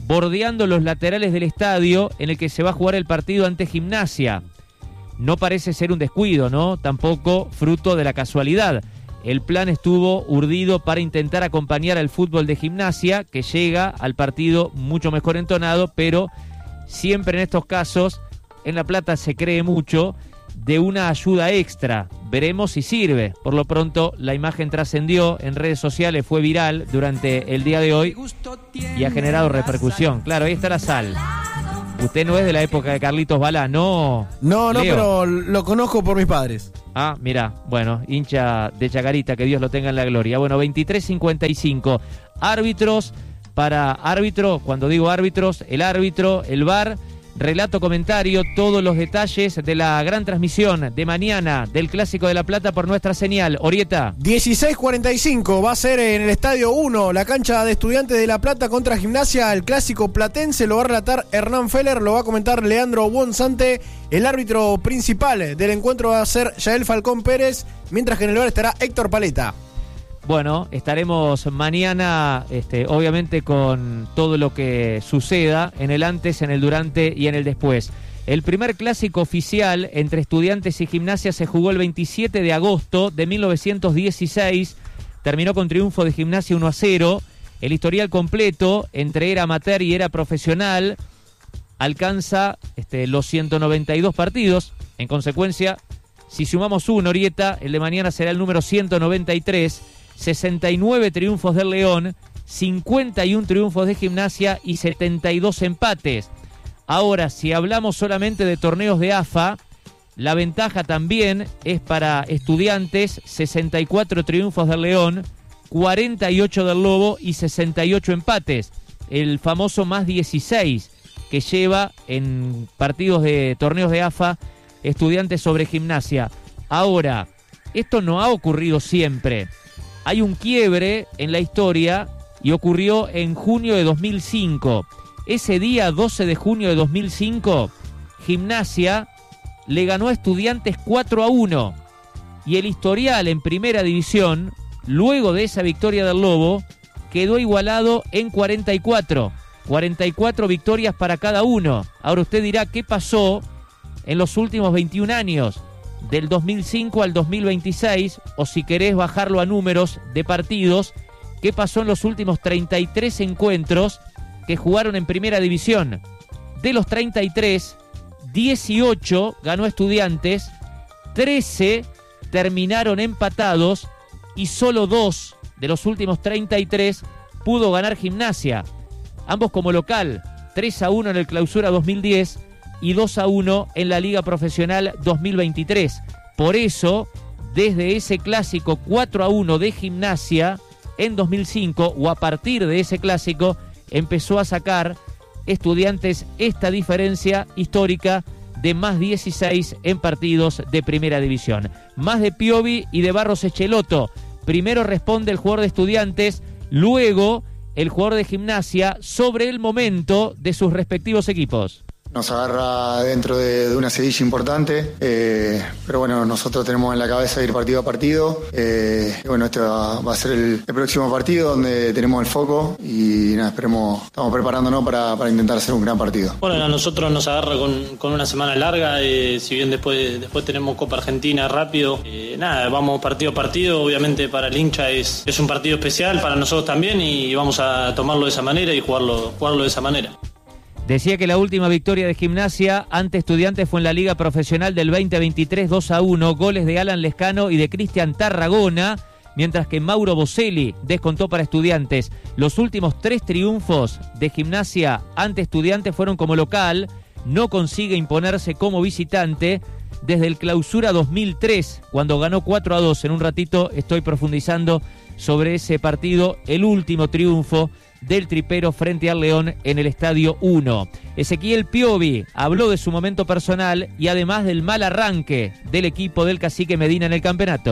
bordeando los laterales del estadio en el que se va a jugar el partido ante Gimnasia. No parece ser un descuido, ¿no? Tampoco fruto de la casualidad. El plan estuvo urdido para intentar acompañar al fútbol de Gimnasia, que llega al partido mucho mejor entonado, pero siempre en estos casos, en La Plata se cree mucho de una ayuda extra. Veremos si sirve. Por lo pronto, la imagen trascendió en redes sociales, fue viral durante el día de hoy y ha generado repercusión. Claro, ahí está la sal. Usted no es de la época de Carlitos Balá, ¿no? No, no, Leo? pero lo conozco por mis padres. Ah, mira, bueno, hincha de Chacarita, que Dios lo tenga en la gloria. Bueno, veintitrés cincuenta y cinco. Árbitros para árbitro, cuando digo árbitros, el árbitro, el V A R, relato, comentario, todos los detalles de la gran transmisión de mañana del Clásico de La Plata por nuestra señal. Orieta. dieciséis cuarenta y cinco va a ser en el Estadio uno, la cancha de Estudiantes de La Plata contra Gimnasia, el Clásico platense. Lo va a relatar Hernán Feller, lo va a comentar Leandro Buonsante. El árbitro principal del encuentro va a ser Yael Falcón Pérez, mientras que en el V A R estará Héctor Paleta. Bueno, estaremos mañana, este, obviamente, con todo lo que suceda en el antes, en el durante y en el después. El primer clásico oficial entre Estudiantes y Gimnasia se jugó el veintisiete de agosto de mil novecientos dieciséis. Terminó con triunfo de Gimnasia uno a cero. El historial completo entre era amateur y era profesional alcanza este, los ciento noventa y dos partidos. En consecuencia, si sumamos uno, Orieta, el de mañana será el número ciento noventa y tres. sesenta y nueve triunfos del León, cincuenta y uno triunfos de Gimnasia y setenta y dos empates. Ahora, si hablamos solamente de torneos de A F A, la ventaja también es para Estudiantes, sesenta y cuatro triunfos del León, cuarenta y ocho del Lobo y sesenta y ocho empates. El famoso más dieciséis que lleva en partidos de torneos de A F A Estudiantes sobre Gimnasia. Ahora, esto no ha ocurrido siempre. Hay un quiebre en la historia y ocurrió en junio de dos mil cinco. Ese día, doce de junio de dos mil cinco, Gimnasia le ganó a Estudiantes cuatro a uno. Y el historial en primera división, luego de esa victoria del Lobo, quedó igualado en cuarenta y cuatro. cuarenta y cuatro victorias para cada uno. Ahora usted dirá, ¿qué pasó en los últimos veintiún años? Del dos mil cinco al dos mil veintiséis, o si querés bajarlo a números de partidos, ¿qué pasó en los últimos treinta y tres encuentros que jugaron en primera división? De los treinta y tres, dieciocho ganó Estudiantes, trece terminaron empatados y solo dos de los últimos treinta y tres pudo ganar Gimnasia. Ambos como local, tres a uno en el Clausura dos mil diez y dos a uno en la Liga Profesional dos mil veintitrés. Por eso, desde ese clásico cuatro a uno de Gimnasia en dos mil cinco, o a partir de ese clásico, empezó a sacar Estudiantes esta diferencia histórica de más dieciséis en partidos de primera división. Más de Piovi y de Barros Echeloto. Primero responde el jugador de Estudiantes, luego el jugador de Gimnasia sobre el momento de sus respectivos equipos. Nos agarra dentro de, de una sedilla importante, eh, pero bueno, nosotros tenemos en la cabeza ir partido a partido. Eh, y bueno, este va, va a ser el, el próximo partido donde tenemos el foco y nada, esperemos, estamos preparándonos para, para intentar hacer un gran partido. Bueno, a nosotros nos agarra con, con una semana larga, eh, si bien después, después tenemos Copa Argentina rápido. Eh, nada, vamos partido a partido, obviamente para el hincha es, es un partido especial, para nosotros también, y vamos a tomarlo de esa manera y jugarlo, jugarlo de esa manera. Decía que la última victoria de Gimnasia ante Estudiantes fue en la Liga Profesional del veinte veintitrés, dos a uno, goles de Alan Lescano y de Cristian Tarragona, mientras que Mauro Boselli descontó para Estudiantes. Los últimos tres triunfos de Gimnasia ante Estudiantes fueron como local, no consigue imponerse como visitante desde el Clausura dos mil tres, cuando ganó cuatro a dos. En un ratito estoy profundizando sobre ese partido, el último triunfo del tripero frente al León en el Estadio uno. Ezequiel Piovi habló de su momento personal y además del mal arranque del equipo del Cacique Medina en el campeonato.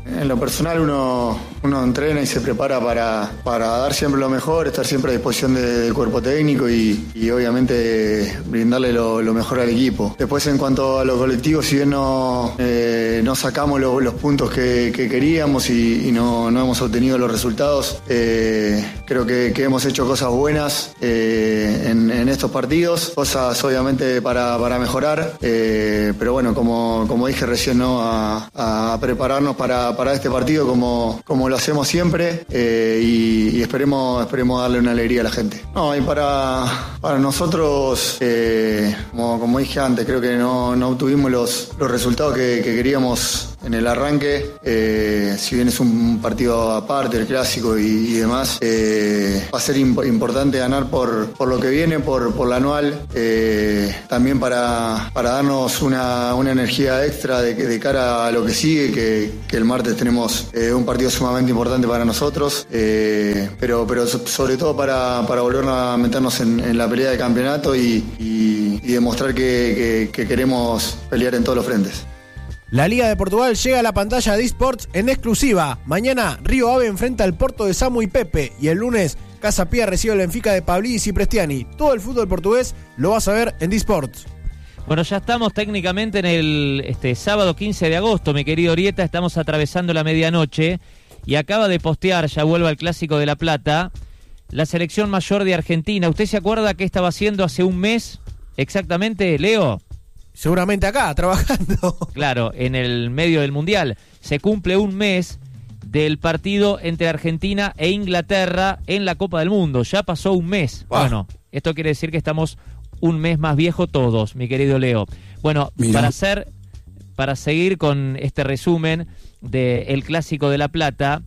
en lo personal uno, uno entrena y se prepara para, para dar siempre lo mejor, estar siempre a disposición de, del cuerpo técnico y, y obviamente brindarle lo, lo mejor al equipo. Después en cuanto a lo colectivo, si bien no, eh, no sacamos lo, los puntos que, que queríamos y, y no, no hemos obtenido los resultados, eh, creo que, que hemos hecho cosas buenas eh, en, en estos partidos, cosas obviamente para, para mejorar, eh, pero bueno, como, como dije recién, ¿no? a, a prepararnos para, para este partido como, como lo hacemos siempre eh, y, y esperemos, esperemos darle una alegría a la gente. No, y para, para nosotros, eh, como, como dije antes, creo que no, no obtuvimos los, los resultados que, que queríamos en el arranque, eh, si bien es un partido aparte, el clásico y, y demás, eh, va a ser imp- importante ganar por, por lo que viene, por, por la anual, eh, también para, para darnos una, una energía extra de, de cara a lo que sigue, que, que el martes tenemos eh, un partido sumamente importante para nosotros, eh, pero, pero sobre todo para, para volver a meternos en, en la pelea de campeonato y, y, y demostrar que, que, que queremos pelear en todos los frentes. La Liga de Portugal llega a la pantalla de eSports en exclusiva. Mañana Río Ave enfrenta al Porto de Samu y Pepe y el lunes Casa Pia recibe el Benfica de Pavlidis y Prestiani. Todo el fútbol portugués lo vas a ver en eSports. Bueno, ya estamos técnicamente en el este sábado quince de agosto, mi querido Orieta, estamos atravesando la medianoche y acaba de postear, ya vuelvo al Clásico de La Plata, la selección mayor de Argentina. ¿Usted se acuerda qué estaba haciendo hace un mes exactamente, Leo? Seguramente acá, trabajando. Claro, en el medio del Mundial. Se cumple un mes del partido entre Argentina e Inglaterra en la Copa del Mundo. Ya pasó un mes. Ah. Bueno, esto quiere decir que estamos un mes más viejo todos, mi querido Leo. Bueno, Mira. para hacer, para seguir con este resumen del Clásico de La Plata,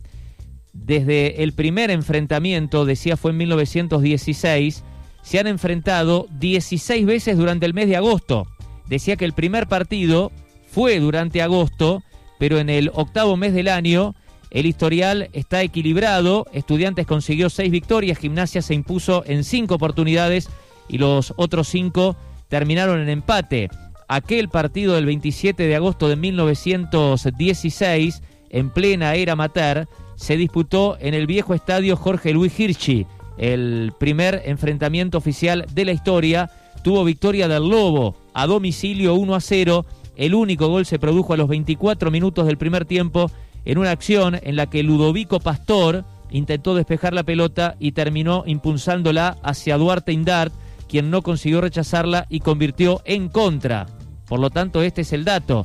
desde el primer enfrentamiento, decía fue en mil novecientos dieciséis, se han enfrentado dieciséis veces durante el mes de agosto. Decía que el primer partido fue durante agosto, pero en el octavo mes del año el historial está equilibrado. Estudiantes consiguió seis victorias, Gimnasia se impuso en cinco oportunidades y los otros cinco terminaron en empate. Aquel partido del veintisiete de agosto de mil novecientos dieciséis, en plena era amateur, se disputó en el viejo estadio Jorge Luis Hirschi. El primer enfrentamiento oficial de la historia. Tuvo victoria del Lobo a domicilio uno a cero. El único gol se produjo a los veinticuatro minutos del primer tiempo en una acción en la que Ludovico Pastor intentó despejar la pelota y terminó impulsándola hacia Duarte Indart, quien no consiguió rechazarla y convirtió en contra. Por lo tanto, este es el dato.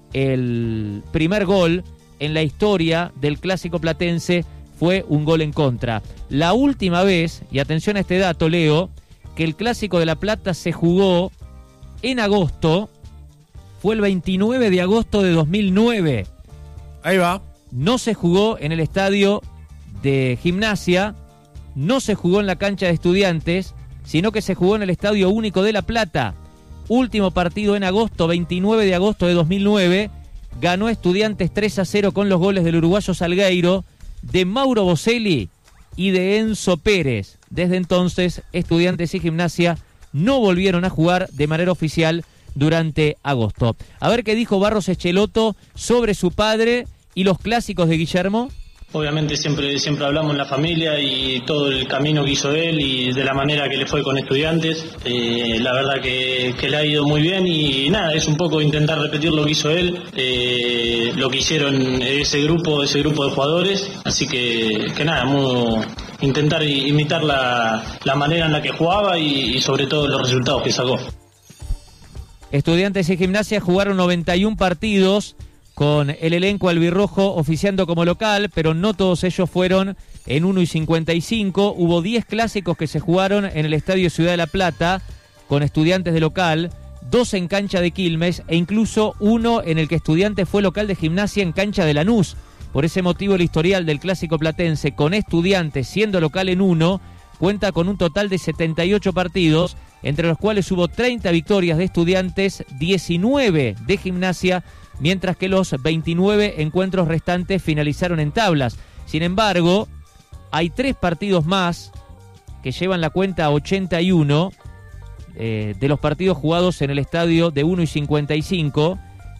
El primer gol en la historia del Clásico platense fue un gol en contra. La última vez, y atención a este dato, Leo, que el Clásico de La Plata se jugó en agosto, fue el veintinueve de agosto de dos mil nueve. Ahí va. No se jugó en el estadio de Gimnasia, no se jugó en la cancha de Estudiantes, sino que se jugó en el Estadio Único de La Plata. Último partido en agosto, veintinueve de agosto de dos mil nueve, ganó Estudiantes tres a cero con los goles del uruguayo Salgueiro, de Mauro Boselli y de Enzo Pérez. Desde entonces, Estudiantes y Gimnasia no volvieron a jugar de manera oficial durante agosto. A ver qué dijo Barros Echeloto sobre su padre y los clásicos de Guillermo. Obviamente siempre, siempre hablamos en la familia y todo el camino que hizo él y de la manera que le fue con Estudiantes. Eh, la verdad que, que le ha ido muy bien y nada, es un poco intentar repetir lo que hizo él, eh, lo que hicieron ese grupo, ese grupo de jugadores. Así que, que nada, muy, intentar imitar la, la manera en la que jugaba y, y sobre todo los resultados que sacó. Estudiantes y Gimnasia jugaron noventa y uno partidos con el elenco albirrojo oficiando como local, pero no todos ellos fueron en uno y cincuenta y cinco. Hubo diez clásicos que se jugaron en el Estadio Ciudad de La Plata con Estudiantes de local, dos en cancha de Quilmes e incluso uno en el que Estudiantes fue local de Gimnasia en cancha de Lanús. Por ese motivo el historial del clásico platense con Estudiantes siendo local en uno cuenta con un total de setenta y ocho partidos, entre los cuales hubo treinta victorias de Estudiantes, diecinueve de Gimnasia, mientras que los veintinueve encuentros restantes finalizaron en tablas. Sin embargo, hay tres partidos más que llevan la cuenta a ochenta y uno eh, de los partidos jugados en el estadio de uno y cincuenta y cinco,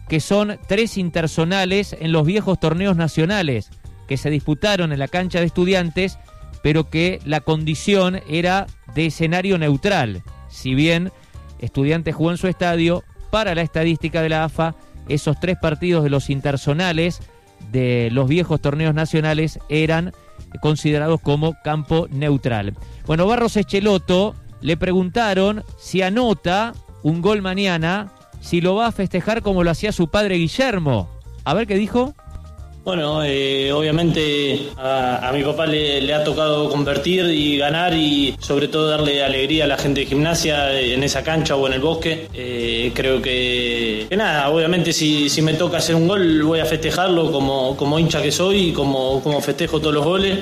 que son tres interzonales en los viejos torneos nacionales que se disputaron en la cancha de Estudiantes, pero que la condición era de escenario neutral. Si bien Estudiantes jugó en su estadio, para la estadística de la A F A, esos tres partidos de los interzonales de los viejos torneos nacionales eran considerados como campo neutral. Bueno, Barros Echeloto le preguntaron si anota un gol mañana, si lo va a festejar como lo hacía su padre Guillermo. A ver qué dijo. Bueno, eh, obviamente a, a mi papá le, le ha tocado convertir y ganar y sobre todo darle alegría a la gente de Gimnasia en esa cancha o en el Bosque. Eh, creo que, que nada, obviamente si, si me toca hacer un gol voy a festejarlo como, como hincha que soy y como, como festejo todos los goles.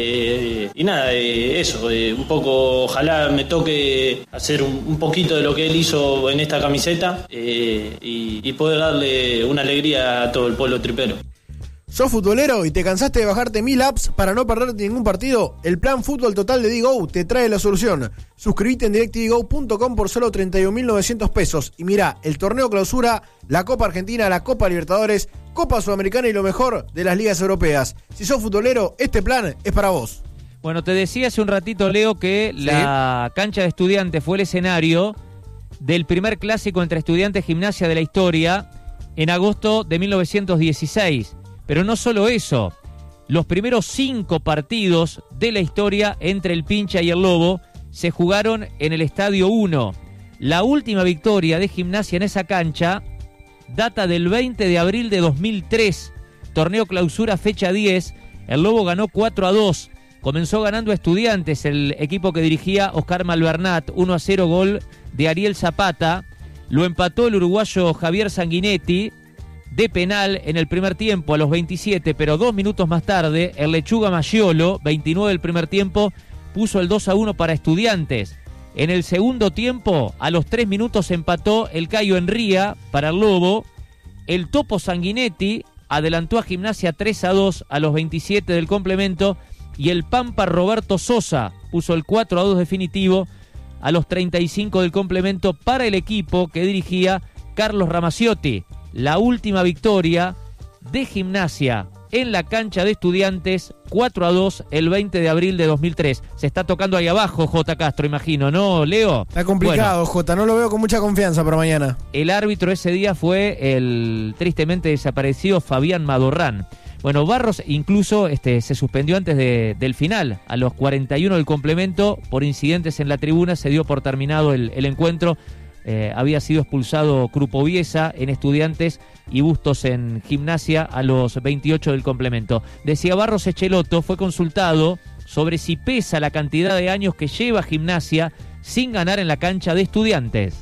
Eh, y nada, eh, eso, eh, un poco ojalá me toque hacer un, un poquito de lo que él hizo en esta camiseta eh, y, y poder darle una alegría a todo el pueblo tripero. ¿Sos futbolero y te cansaste de bajarte mil apps para no perderte ningún partido? El plan Fútbol Total de Digo te trae la solución. Suscríbete en direct t v go punto com por solo treinta y un mil novecientos pesos. Y mirá, el torneo clausura, la Copa Argentina, la Copa Libertadores, Copa Sudamericana y lo mejor de las ligas europeas. Si sos futbolero, este plan es para vos. Bueno, te decía hace un ratito, Leo, que ¿sí? La cancha de Estudiantes fue el escenario del primer clásico entre Estudiantes y Gimnasia de la historia en agosto de mil novecientos dieciséis. Pero no solo eso, los primeros cinco partidos de la historia entre el Pincha y el Lobo se jugaron en el Estadio uno. La última victoria de Gimnasia en esa cancha data del veinte de abril de dos mil tres, torneo clausura fecha diez, el Lobo ganó cuatro a dos, comenzó ganando a Estudiantes, el equipo que dirigía Oscar Malvernat, uno a cero gol de Ariel Zapata, lo empató el uruguayo Javier Sanguinetti, de penal en el primer tiempo a los veintisiete, pero dos minutos más tarde, el Lechuga Maggiolo, veintinueve del primer tiempo, puso el dos a uno para Estudiantes. En el segundo tiempo, a los tres minutos empató el Cayo Enría para el Lobo. El Topo Sanguinetti adelantó a Gimnasia tres a dos a los veintisiete del complemento y el Pampa Roberto Sosa puso el cuatro a dos definitivo a los treinta y cinco del complemento para el equipo que dirigía Carlos Ramaciotti. La última victoria de Gimnasia en la cancha de Estudiantes, cuatro a dos, el veinte de abril de dos mil tres. Se está tocando ahí abajo J. Castro, imagino, ¿no, Leo? Está complicado, bueno, J, no lo veo con mucha confianza para mañana. El árbitro ese día fue el tristemente desaparecido Fabián Madorrán. Bueno, Barros incluso este, se suspendió antes de, del final. A los cuarenta y uno del complemento, por incidentes en la tribuna, se dio por terminado el, el encuentro. Eh, había sido expulsado Crupoviesa en Estudiantes y Bustos en Gimnasia a los veintiocho del complemento. Decía Barros Echeloto, fue consultado sobre si pesa la cantidad de años que lleva Gimnasia sin ganar en la cancha de Estudiantes.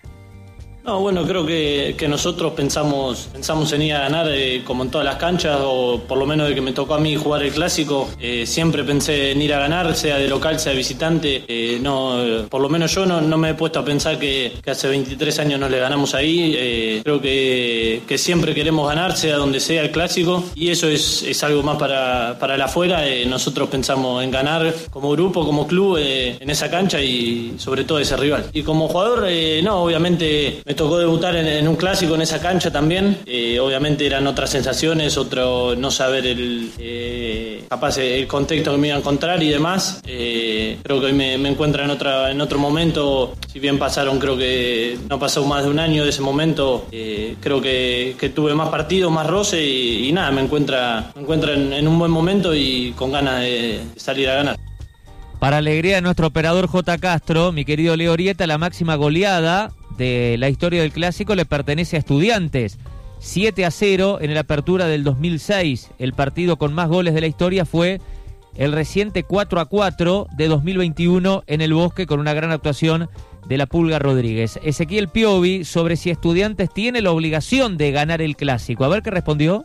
No, bueno, creo que, que nosotros pensamos pensamos en ir a ganar eh, como en todas las canchas, o por lo menos de que me tocó a mí jugar el clásico, eh, siempre pensé en ir a ganar, sea de local, sea de visitante. Eh, no, eh, por lo menos yo no, no me he puesto a pensar que, que hace veintitrés años no le ganamos ahí. Eh, creo que, que siempre queremos ganar, sea donde sea el clásico, y eso es, es algo más para, para el afuera. Eh, nosotros pensamos en ganar como grupo, como club, eh, en esa cancha y sobre todo ese rival. Y como jugador, eh, no, obviamente me tocó debutar en, en un clásico en esa cancha también. Eh, obviamente eran otras sensaciones, otro no saber el eh, capaz el contexto que me iba a encontrar y demás. Eh, creo que hoy me, me encuentro en otra en otro momento. Si bien pasaron, creo que no pasó más de un año de ese momento. Eh, creo que, que tuve más partidos, más roce y, y nada, me encuentra me encuentra en, en un buen momento y con ganas de, de salir a ganar. Para alegría de nuestro operador J. Castro, mi querido Leo Orieta, la máxima goleada de la historia del clásico le pertenece a Estudiantes. siete a cero en la apertura del dos mil seis. El partido con más goles de la historia fue el reciente cuatro a cuatro de dos mil veintiuno en el Bosque, con una gran actuación de la Pulga Rodríguez. Ezequiel Piovi sobre si Estudiantes tiene la obligación de ganar el clásico. A ver qué respondió.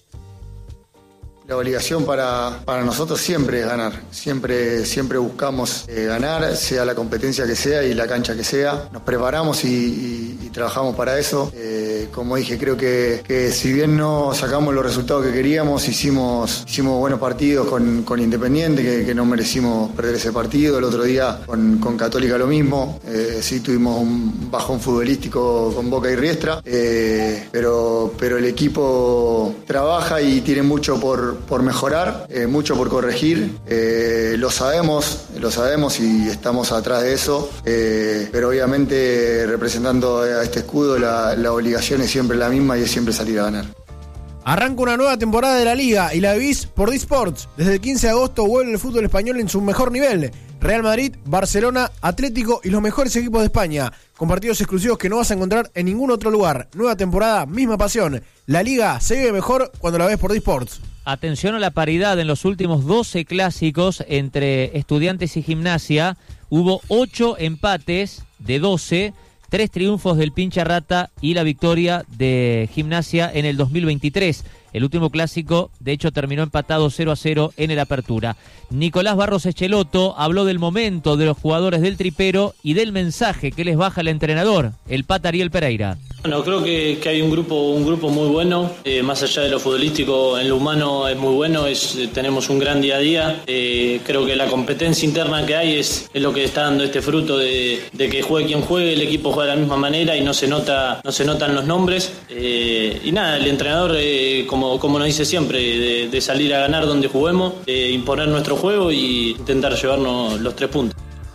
La obligación para, para nosotros siempre es ganar, siempre, siempre buscamos eh, ganar, sea la competencia que sea y la cancha que sea. Nos preparamos y, y, y trabajamos para eso. Eh, Eh, como dije, creo que, que si bien no sacamos los resultados que queríamos, hicimos, hicimos buenos partidos con, con Independiente, que, que no merecimos perder ese partido. El otro día con, con Católica lo mismo. Eh, sí tuvimos un bajón futbolístico con Boca y Riestra, eh, pero, pero el equipo trabaja y tiene mucho por, por mejorar, eh, mucho por corregir. Eh, lo sabemos, lo sabemos y estamos atrás de eso, eh, pero obviamente representando a este escudo la, la obligación es siempre la misma y es siempre salir a ganar. Arranca una nueva temporada de la Liga y la vivís por D-Sports. Desde el quince de agosto vuelve el fútbol español en su mejor nivel. Real Madrid, Barcelona, Atlético y los mejores equipos de España, con partidos exclusivos que no vas a encontrar en ningún otro lugar. Nueva temporada, misma pasión. La Liga se vive mejor cuando la ves por D-Sports. Atención a la paridad en los últimos doce clásicos entre Estudiantes y Gimnasia. Hubo ocho empates de doce, tres triunfos del Pincha Rata y la victoria de Gimnasia en el dos mil veintitrés. El último clásico, de hecho, terminó empatado cero a cero en el Apertura. Nicolás Barros Echeloto habló del momento de los jugadores del Tripero y del mensaje que les baja el entrenador, el Pata Ariel Pereira. Bueno, creo que, que hay un grupo un grupo muy bueno, eh, más allá de lo futbolístico, en lo humano es muy bueno, es, eh, tenemos un gran día a día. Eh, creo que la competencia interna que hay es, es lo que está dando este fruto de, de que juegue quien juegue, el equipo juega de la misma manera y no se nota no se notan los nombres. Eh, y nada, el entrenador, eh, como, como nos dice siempre, de, de salir a ganar donde juguemos, de imponer nuestro juego y intentar llevarnos los tres puntos.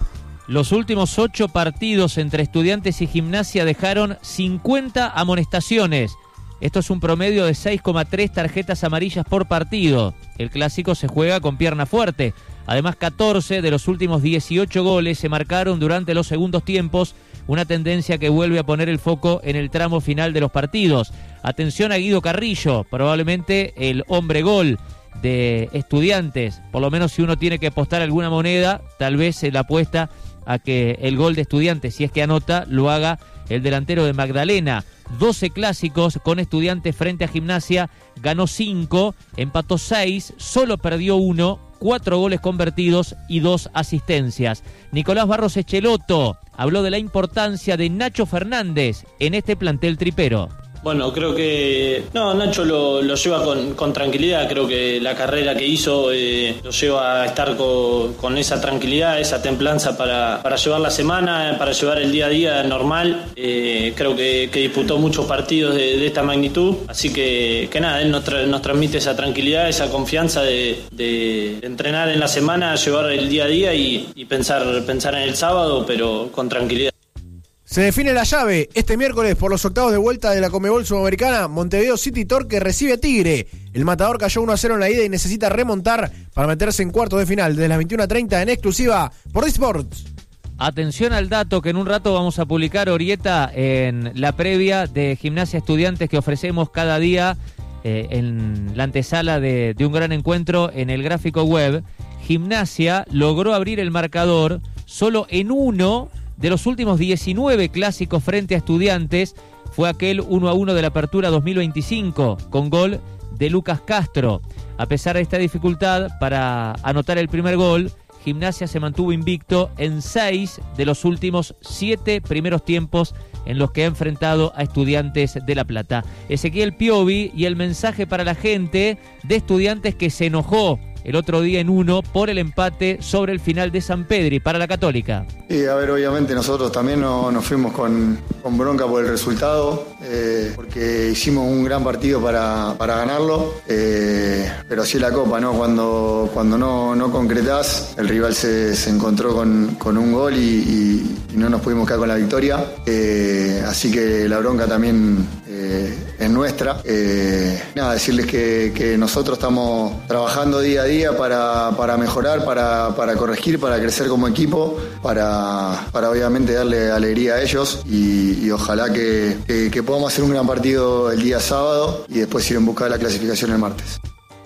Los últimos ocho partidos entre Estudiantes y Gimnasia dejaron cincuenta amonestaciones. Esto es un promedio de seis coma tres tarjetas amarillas por partido. El clásico se juega con pierna fuerte. Además, catorce de los últimos dieciocho goles se marcaron durante los segundos tiempos, una tendencia que vuelve a poner el foco en el tramo final de los partidos. Atención a Guido Carrillo, probablemente el hombre gol de Estudiantes. Por lo menos si uno tiene que apostar alguna moneda, tal vez se la apuesta a que el gol de Estudiantes, si es que anota, lo haga el delantero de Magdalena. doce clásicos con Estudiantes frente a Gimnasia, ganó cinco, empató seis, solo perdió uno, cuatro goles convertidos y dos asistencias. Nicolás Barros Echeloto habló de la importancia de Nacho Fernández en este plantel tripero. Bueno, creo que no, Nacho lo, lo lleva con, con tranquilidad. Creo que la carrera que hizo eh, lo lleva a estar con, con esa tranquilidad, esa templanza para, para llevar la semana, para llevar el día a día normal. Eh, creo que, que disputó muchos partidos de, de esta magnitud, así que, que nada, él nos, tra- nos transmite esa tranquilidad, esa confianza de, de entrenar en la semana, llevar el día a día y, y pensar, pensar en el sábado, pero con tranquilidad. Se define la llave este miércoles por los octavos de vuelta de la Conmebol Sudamericana. Montevideo City Torque recibe a Tigre. El Matador cayó uno a cero en la ida y necesita remontar para meterse en cuartos de final. Desde las veintiuna treinta en exclusiva por D-Sports. Atención al dato que en un rato vamos a publicar, Orieta, en la previa de Gimnasia Estudiantes que ofrecemos cada día eh, en la antesala de, de un gran encuentro en el gráfico web. Gimnasia logró abrir el marcador solo en uno de los últimos diecinueve clásicos frente a Estudiantes. Fue aquel uno a uno de la Apertura dos mil veinticinco con gol de Lucas Castro. A pesar de esta dificultad para anotar el primer gol, Gimnasia se mantuvo invicto en seis de los últimos siete primeros tiempos en los que ha enfrentado a Estudiantes de La Plata. Ezequiel Piovi y el mensaje para la gente de Estudiantes que se enojó el otro día en uno por el empate sobre el final de San Pedri para la Católica. Y a ver, obviamente nosotros también no, nos fuimos con, con bronca por el resultado, eh, porque hicimos un gran partido para, para ganarlo, eh, pero así es la Copa, ¿no? Cuando, cuando no, no concretás, el rival se, se encontró con, con un gol y, y, y no nos pudimos quedar con la victoria, eh, así que la bronca también eh, es nuestra. Eh, nada, decirles que, que nosotros estamos trabajando día a día para, para mejorar, para, para corregir, para crecer como equipo, para, para obviamente darle alegría a ellos y, y ojalá que, que, que podamos hacer un gran partido el día sábado y después ir en busca de la clasificación el martes.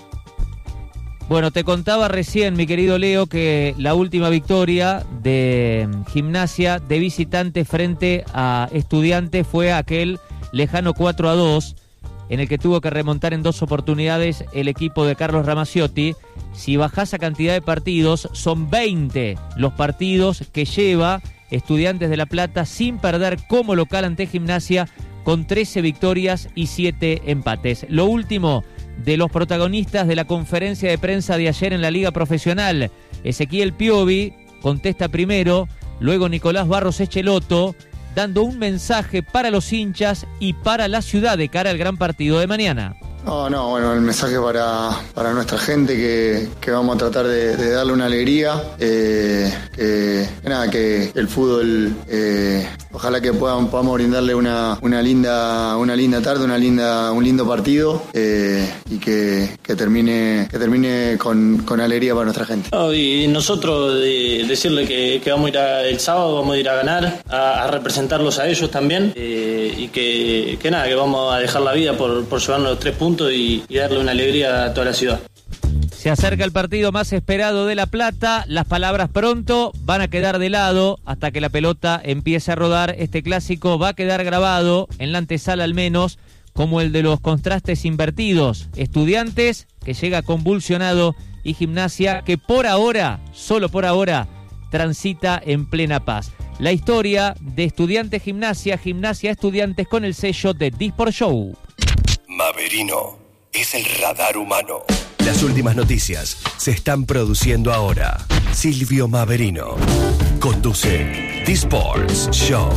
Bueno, te contaba recién, mi querido Leo, que la última victoria de Gimnasia de visitante frente a Estudiantes fue aquel lejano cuatro a dos, en el que tuvo que remontar en dos oportunidades el equipo de Carlos Ramaciotti. Si bajás a cantidad de partidos, son veinte los partidos que lleva Estudiantes de La Plata sin perder como local ante Gimnasia, con trece victorias y siete empates. Lo último de los protagonistas de la conferencia de prensa de ayer en la Liga Profesional. Ezequiel Piovi contesta primero, luego Nicolás Barros Echeloto, dando un mensaje para los hinchas y para la ciudad de cara al gran partido de mañana. No, no, bueno, el mensaje para, para nuestra gente que, que vamos a tratar de, de darle una alegría, eh, que, que nada, que el fútbol, eh, ojalá que puedan, podamos brindarle una, una linda una linda tarde, una linda un lindo partido eh, y que, que termine que termine con, con alegría para nuestra gente. No, y nosotros de, decirle que, que vamos a ir a, el sábado vamos a ir a ganar, a, a representarlos a ellos también eh, y que, que nada, que vamos a dejar la vida por, por llevarnos los tres puntos Y, y darle una alegría a toda la ciudad. Se acerca el partido más esperado de La Plata. Las palabras pronto van a quedar de lado hasta que la pelota empiece a rodar. Este clásico va a quedar grabado en la antesala al menos como el de los contrastes invertidos. Estudiantes, que llega convulsionado, y Gimnasia, que por ahora, solo por ahora, transita en plena paz. La historia de Estudiantes Gimnasia, Gimnasia Estudiantes con el sello de Disport Show. Maverino es el radar humano. Las últimas noticias se están produciendo ahora. Silvio Maverino conduce Disports Show.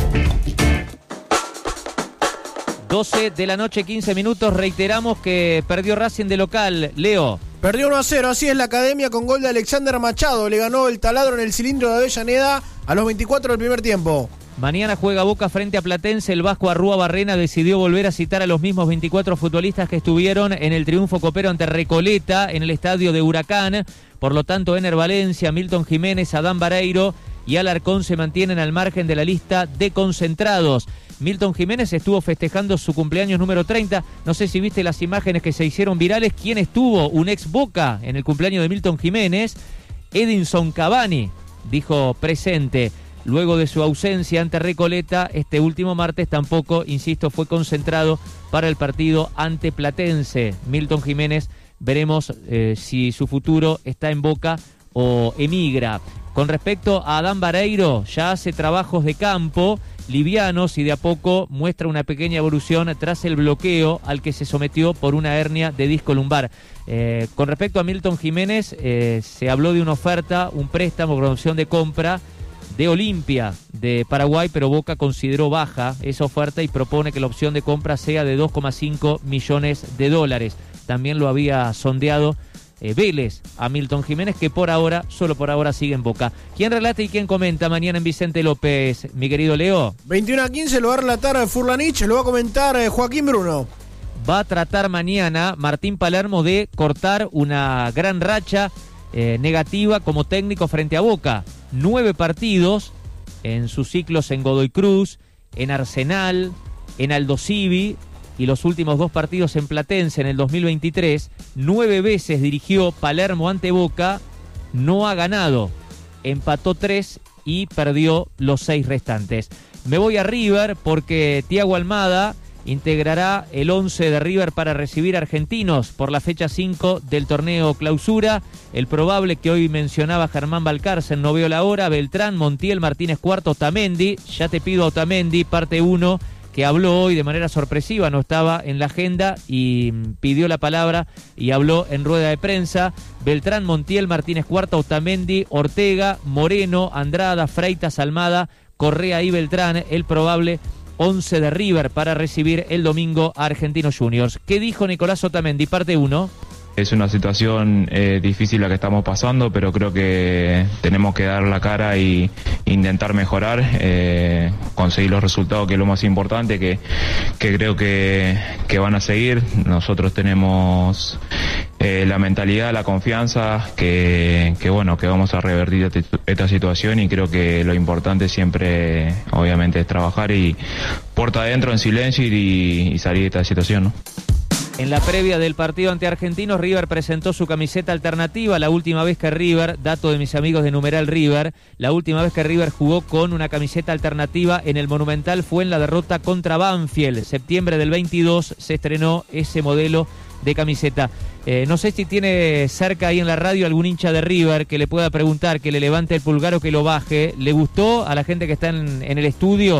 doce de la noche, quince minutos. Reiteramos que perdió Racing de local. Leo. Perdió uno a cero, así es la Academia con gol de Alexander Machado. Le ganó el taladro en el cilindro de Avellaneda a los veinticuatro del primer tiempo. Mañana juega Boca frente a Platense. El vasco Arrúa Barrena decidió volver a citar a los mismos veinticuatro futbolistas que estuvieron en el triunfo copero ante Recoleta en el estadio de Huracán. Por lo tanto, Ener Valencia, Milton Jiménez, Adán Vareiro y Alarcón se mantienen al margen de la lista de concentrados. Milton Jiménez estuvo festejando su cumpleaños número treinta. No sé si viste las imágenes que se hicieron virales. ¿Quién estuvo? Un ex Boca en el cumpleaños de Milton Jiménez. Edinson Cavani dijo presente. Luego de su ausencia ante Recoleta, este último martes tampoco, insisto, fue concentrado para el partido ante Platense. Milton Jiménez, veremos eh, si su futuro está en Boca o emigra. Con respecto a Adán Vareiro, ya hace trabajos de campo livianos y de a poco muestra una pequeña evolución tras el bloqueo al que se sometió por una hernia de disco lumbar. Eh, con respecto a Milton Jiménez, eh, se habló de una oferta, un préstamo con opción de compra de Olimpia de Paraguay, pero Boca consideró baja esa oferta y propone que la opción de compra sea de dos coma cinco millones de dólares. También lo había sondeado eh, Vélez a Milton Jiménez, que por ahora, solo por ahora, sigue en Boca. ¿Quién relata y quién comenta mañana en Vicente López, mi querido Leo? veintiuno a quince lo va a relatar Furlanich, lo va a comentar eh, Joaquín Bruno. Va a tratar mañana Martín Palermo de cortar una gran racha eh, negativa como técnico frente a Boca. Nueve partidos en sus ciclos en Godoy Cruz, en Arsenal, en Aldosivi y los últimos dos partidos en Platense en el dos mil veintitrés. Nueve veces dirigió Palermo ante Boca, no ha ganado, empató tres y perdió los seis restantes. Me voy a River porque Thiago Almada integrará el once de River para recibir a Argentinos por la fecha cinco del torneo Clausura. El probable que hoy mencionaba Germán Valcárcel, no veo la hora, Beltrán, Montiel, Martínez Cuarto, Otamendi. Ya te pido a Otamendi, parte uno, que habló hoy de manera sorpresiva, no estaba en la agenda y pidió la palabra y habló en rueda de prensa. Beltrán, Montiel, Martínez Cuarto, Otamendi, Ortega, Moreno, Andrada, Freitas, Almada, Correa y Beltrán, el probable once de River para recibir el domingo a Argentinos Juniors. ¿Qué dijo Nicolás Otamendi? Parte uno. Es una situación eh, difícil la que estamos pasando, pero creo que tenemos que dar la cara y intentar mejorar, eh, conseguir los resultados, que es lo más importante, que, que creo que, que van a seguir. Nosotros tenemos eh, la mentalidad, la confianza, que, que bueno, que vamos a revertir esta, esta situación, y creo que lo importante siempre, obviamente, es trabajar y puerta adentro en silencio y, y salir de esta situación, ¿no? En la previa del partido ante Argentinos, River presentó su camiseta alternativa. La última vez que River, dato de mis amigos de Numeral River, la última vez que River jugó con una camiseta alternativa en el Monumental fue en la derrota contra Banfield. Septiembre del veintidós se estrenó ese modelo de camiseta. Eh, no sé si tiene cerca ahí en la radio algún hincha de River que le pueda preguntar, que le levante el pulgar o que lo baje. ¿Le gustó a la gente que está en, en el estudio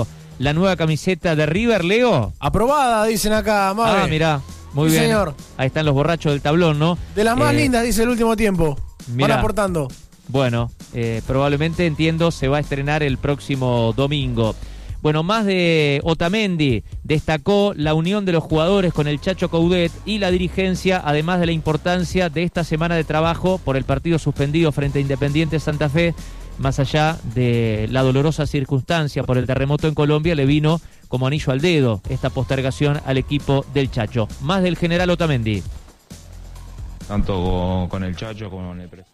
la nueva camiseta de River, Leo? Aprobada, dicen acá, Mabe. Ah, mirá, muy sí, bien. Señor. Ahí están los borrachos del tablón, ¿no? De las más Eh, lindas, dice el último tiempo. mirá. Van aportando. Bueno, eh, probablemente, entiendo, se va a estrenar el próximo domingo. Bueno, más de Otamendi, destacó la unión de los jugadores con el Chacho Coudet y la dirigencia, además de la importancia de esta semana de trabajo por el partido suspendido frente a Independiente Santa Fe. Más allá de la dolorosa circunstancia por el terremoto en Colombia, le vino como anillo al dedo esta postergación al equipo del Chacho. Más del general Otamendi. Tanto con el Chacho como con el presidente.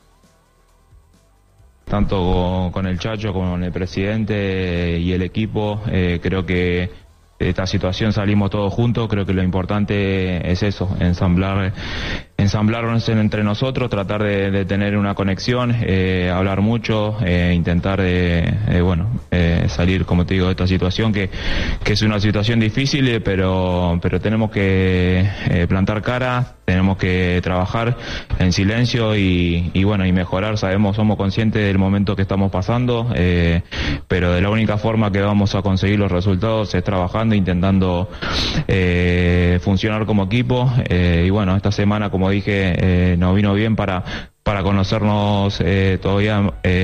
Tanto con el Chacho como con el presidente y el equipo, eh, creo que de esta situación salimos todos juntos. Creo que lo importante es eso, ensamblar, ensamblarnos entre nosotros, tratar de, de tener una conexión, eh, hablar mucho, eh, intentar de, de bueno, eh, salir, como te digo, de esta situación que, que es una situación difícil, pero, pero tenemos que eh, plantar cara, tenemos que trabajar en silencio y, y bueno, y mejorar. Sabemos, somos conscientes del momento que estamos pasando, eh, pero de la única forma que vamos a conseguir los resultados es trabajando, intentando eh, funcionar como equipo, eh, y bueno, esta semana, como dije, eh, nos vino bien para, para conocernos eh, todavía eh,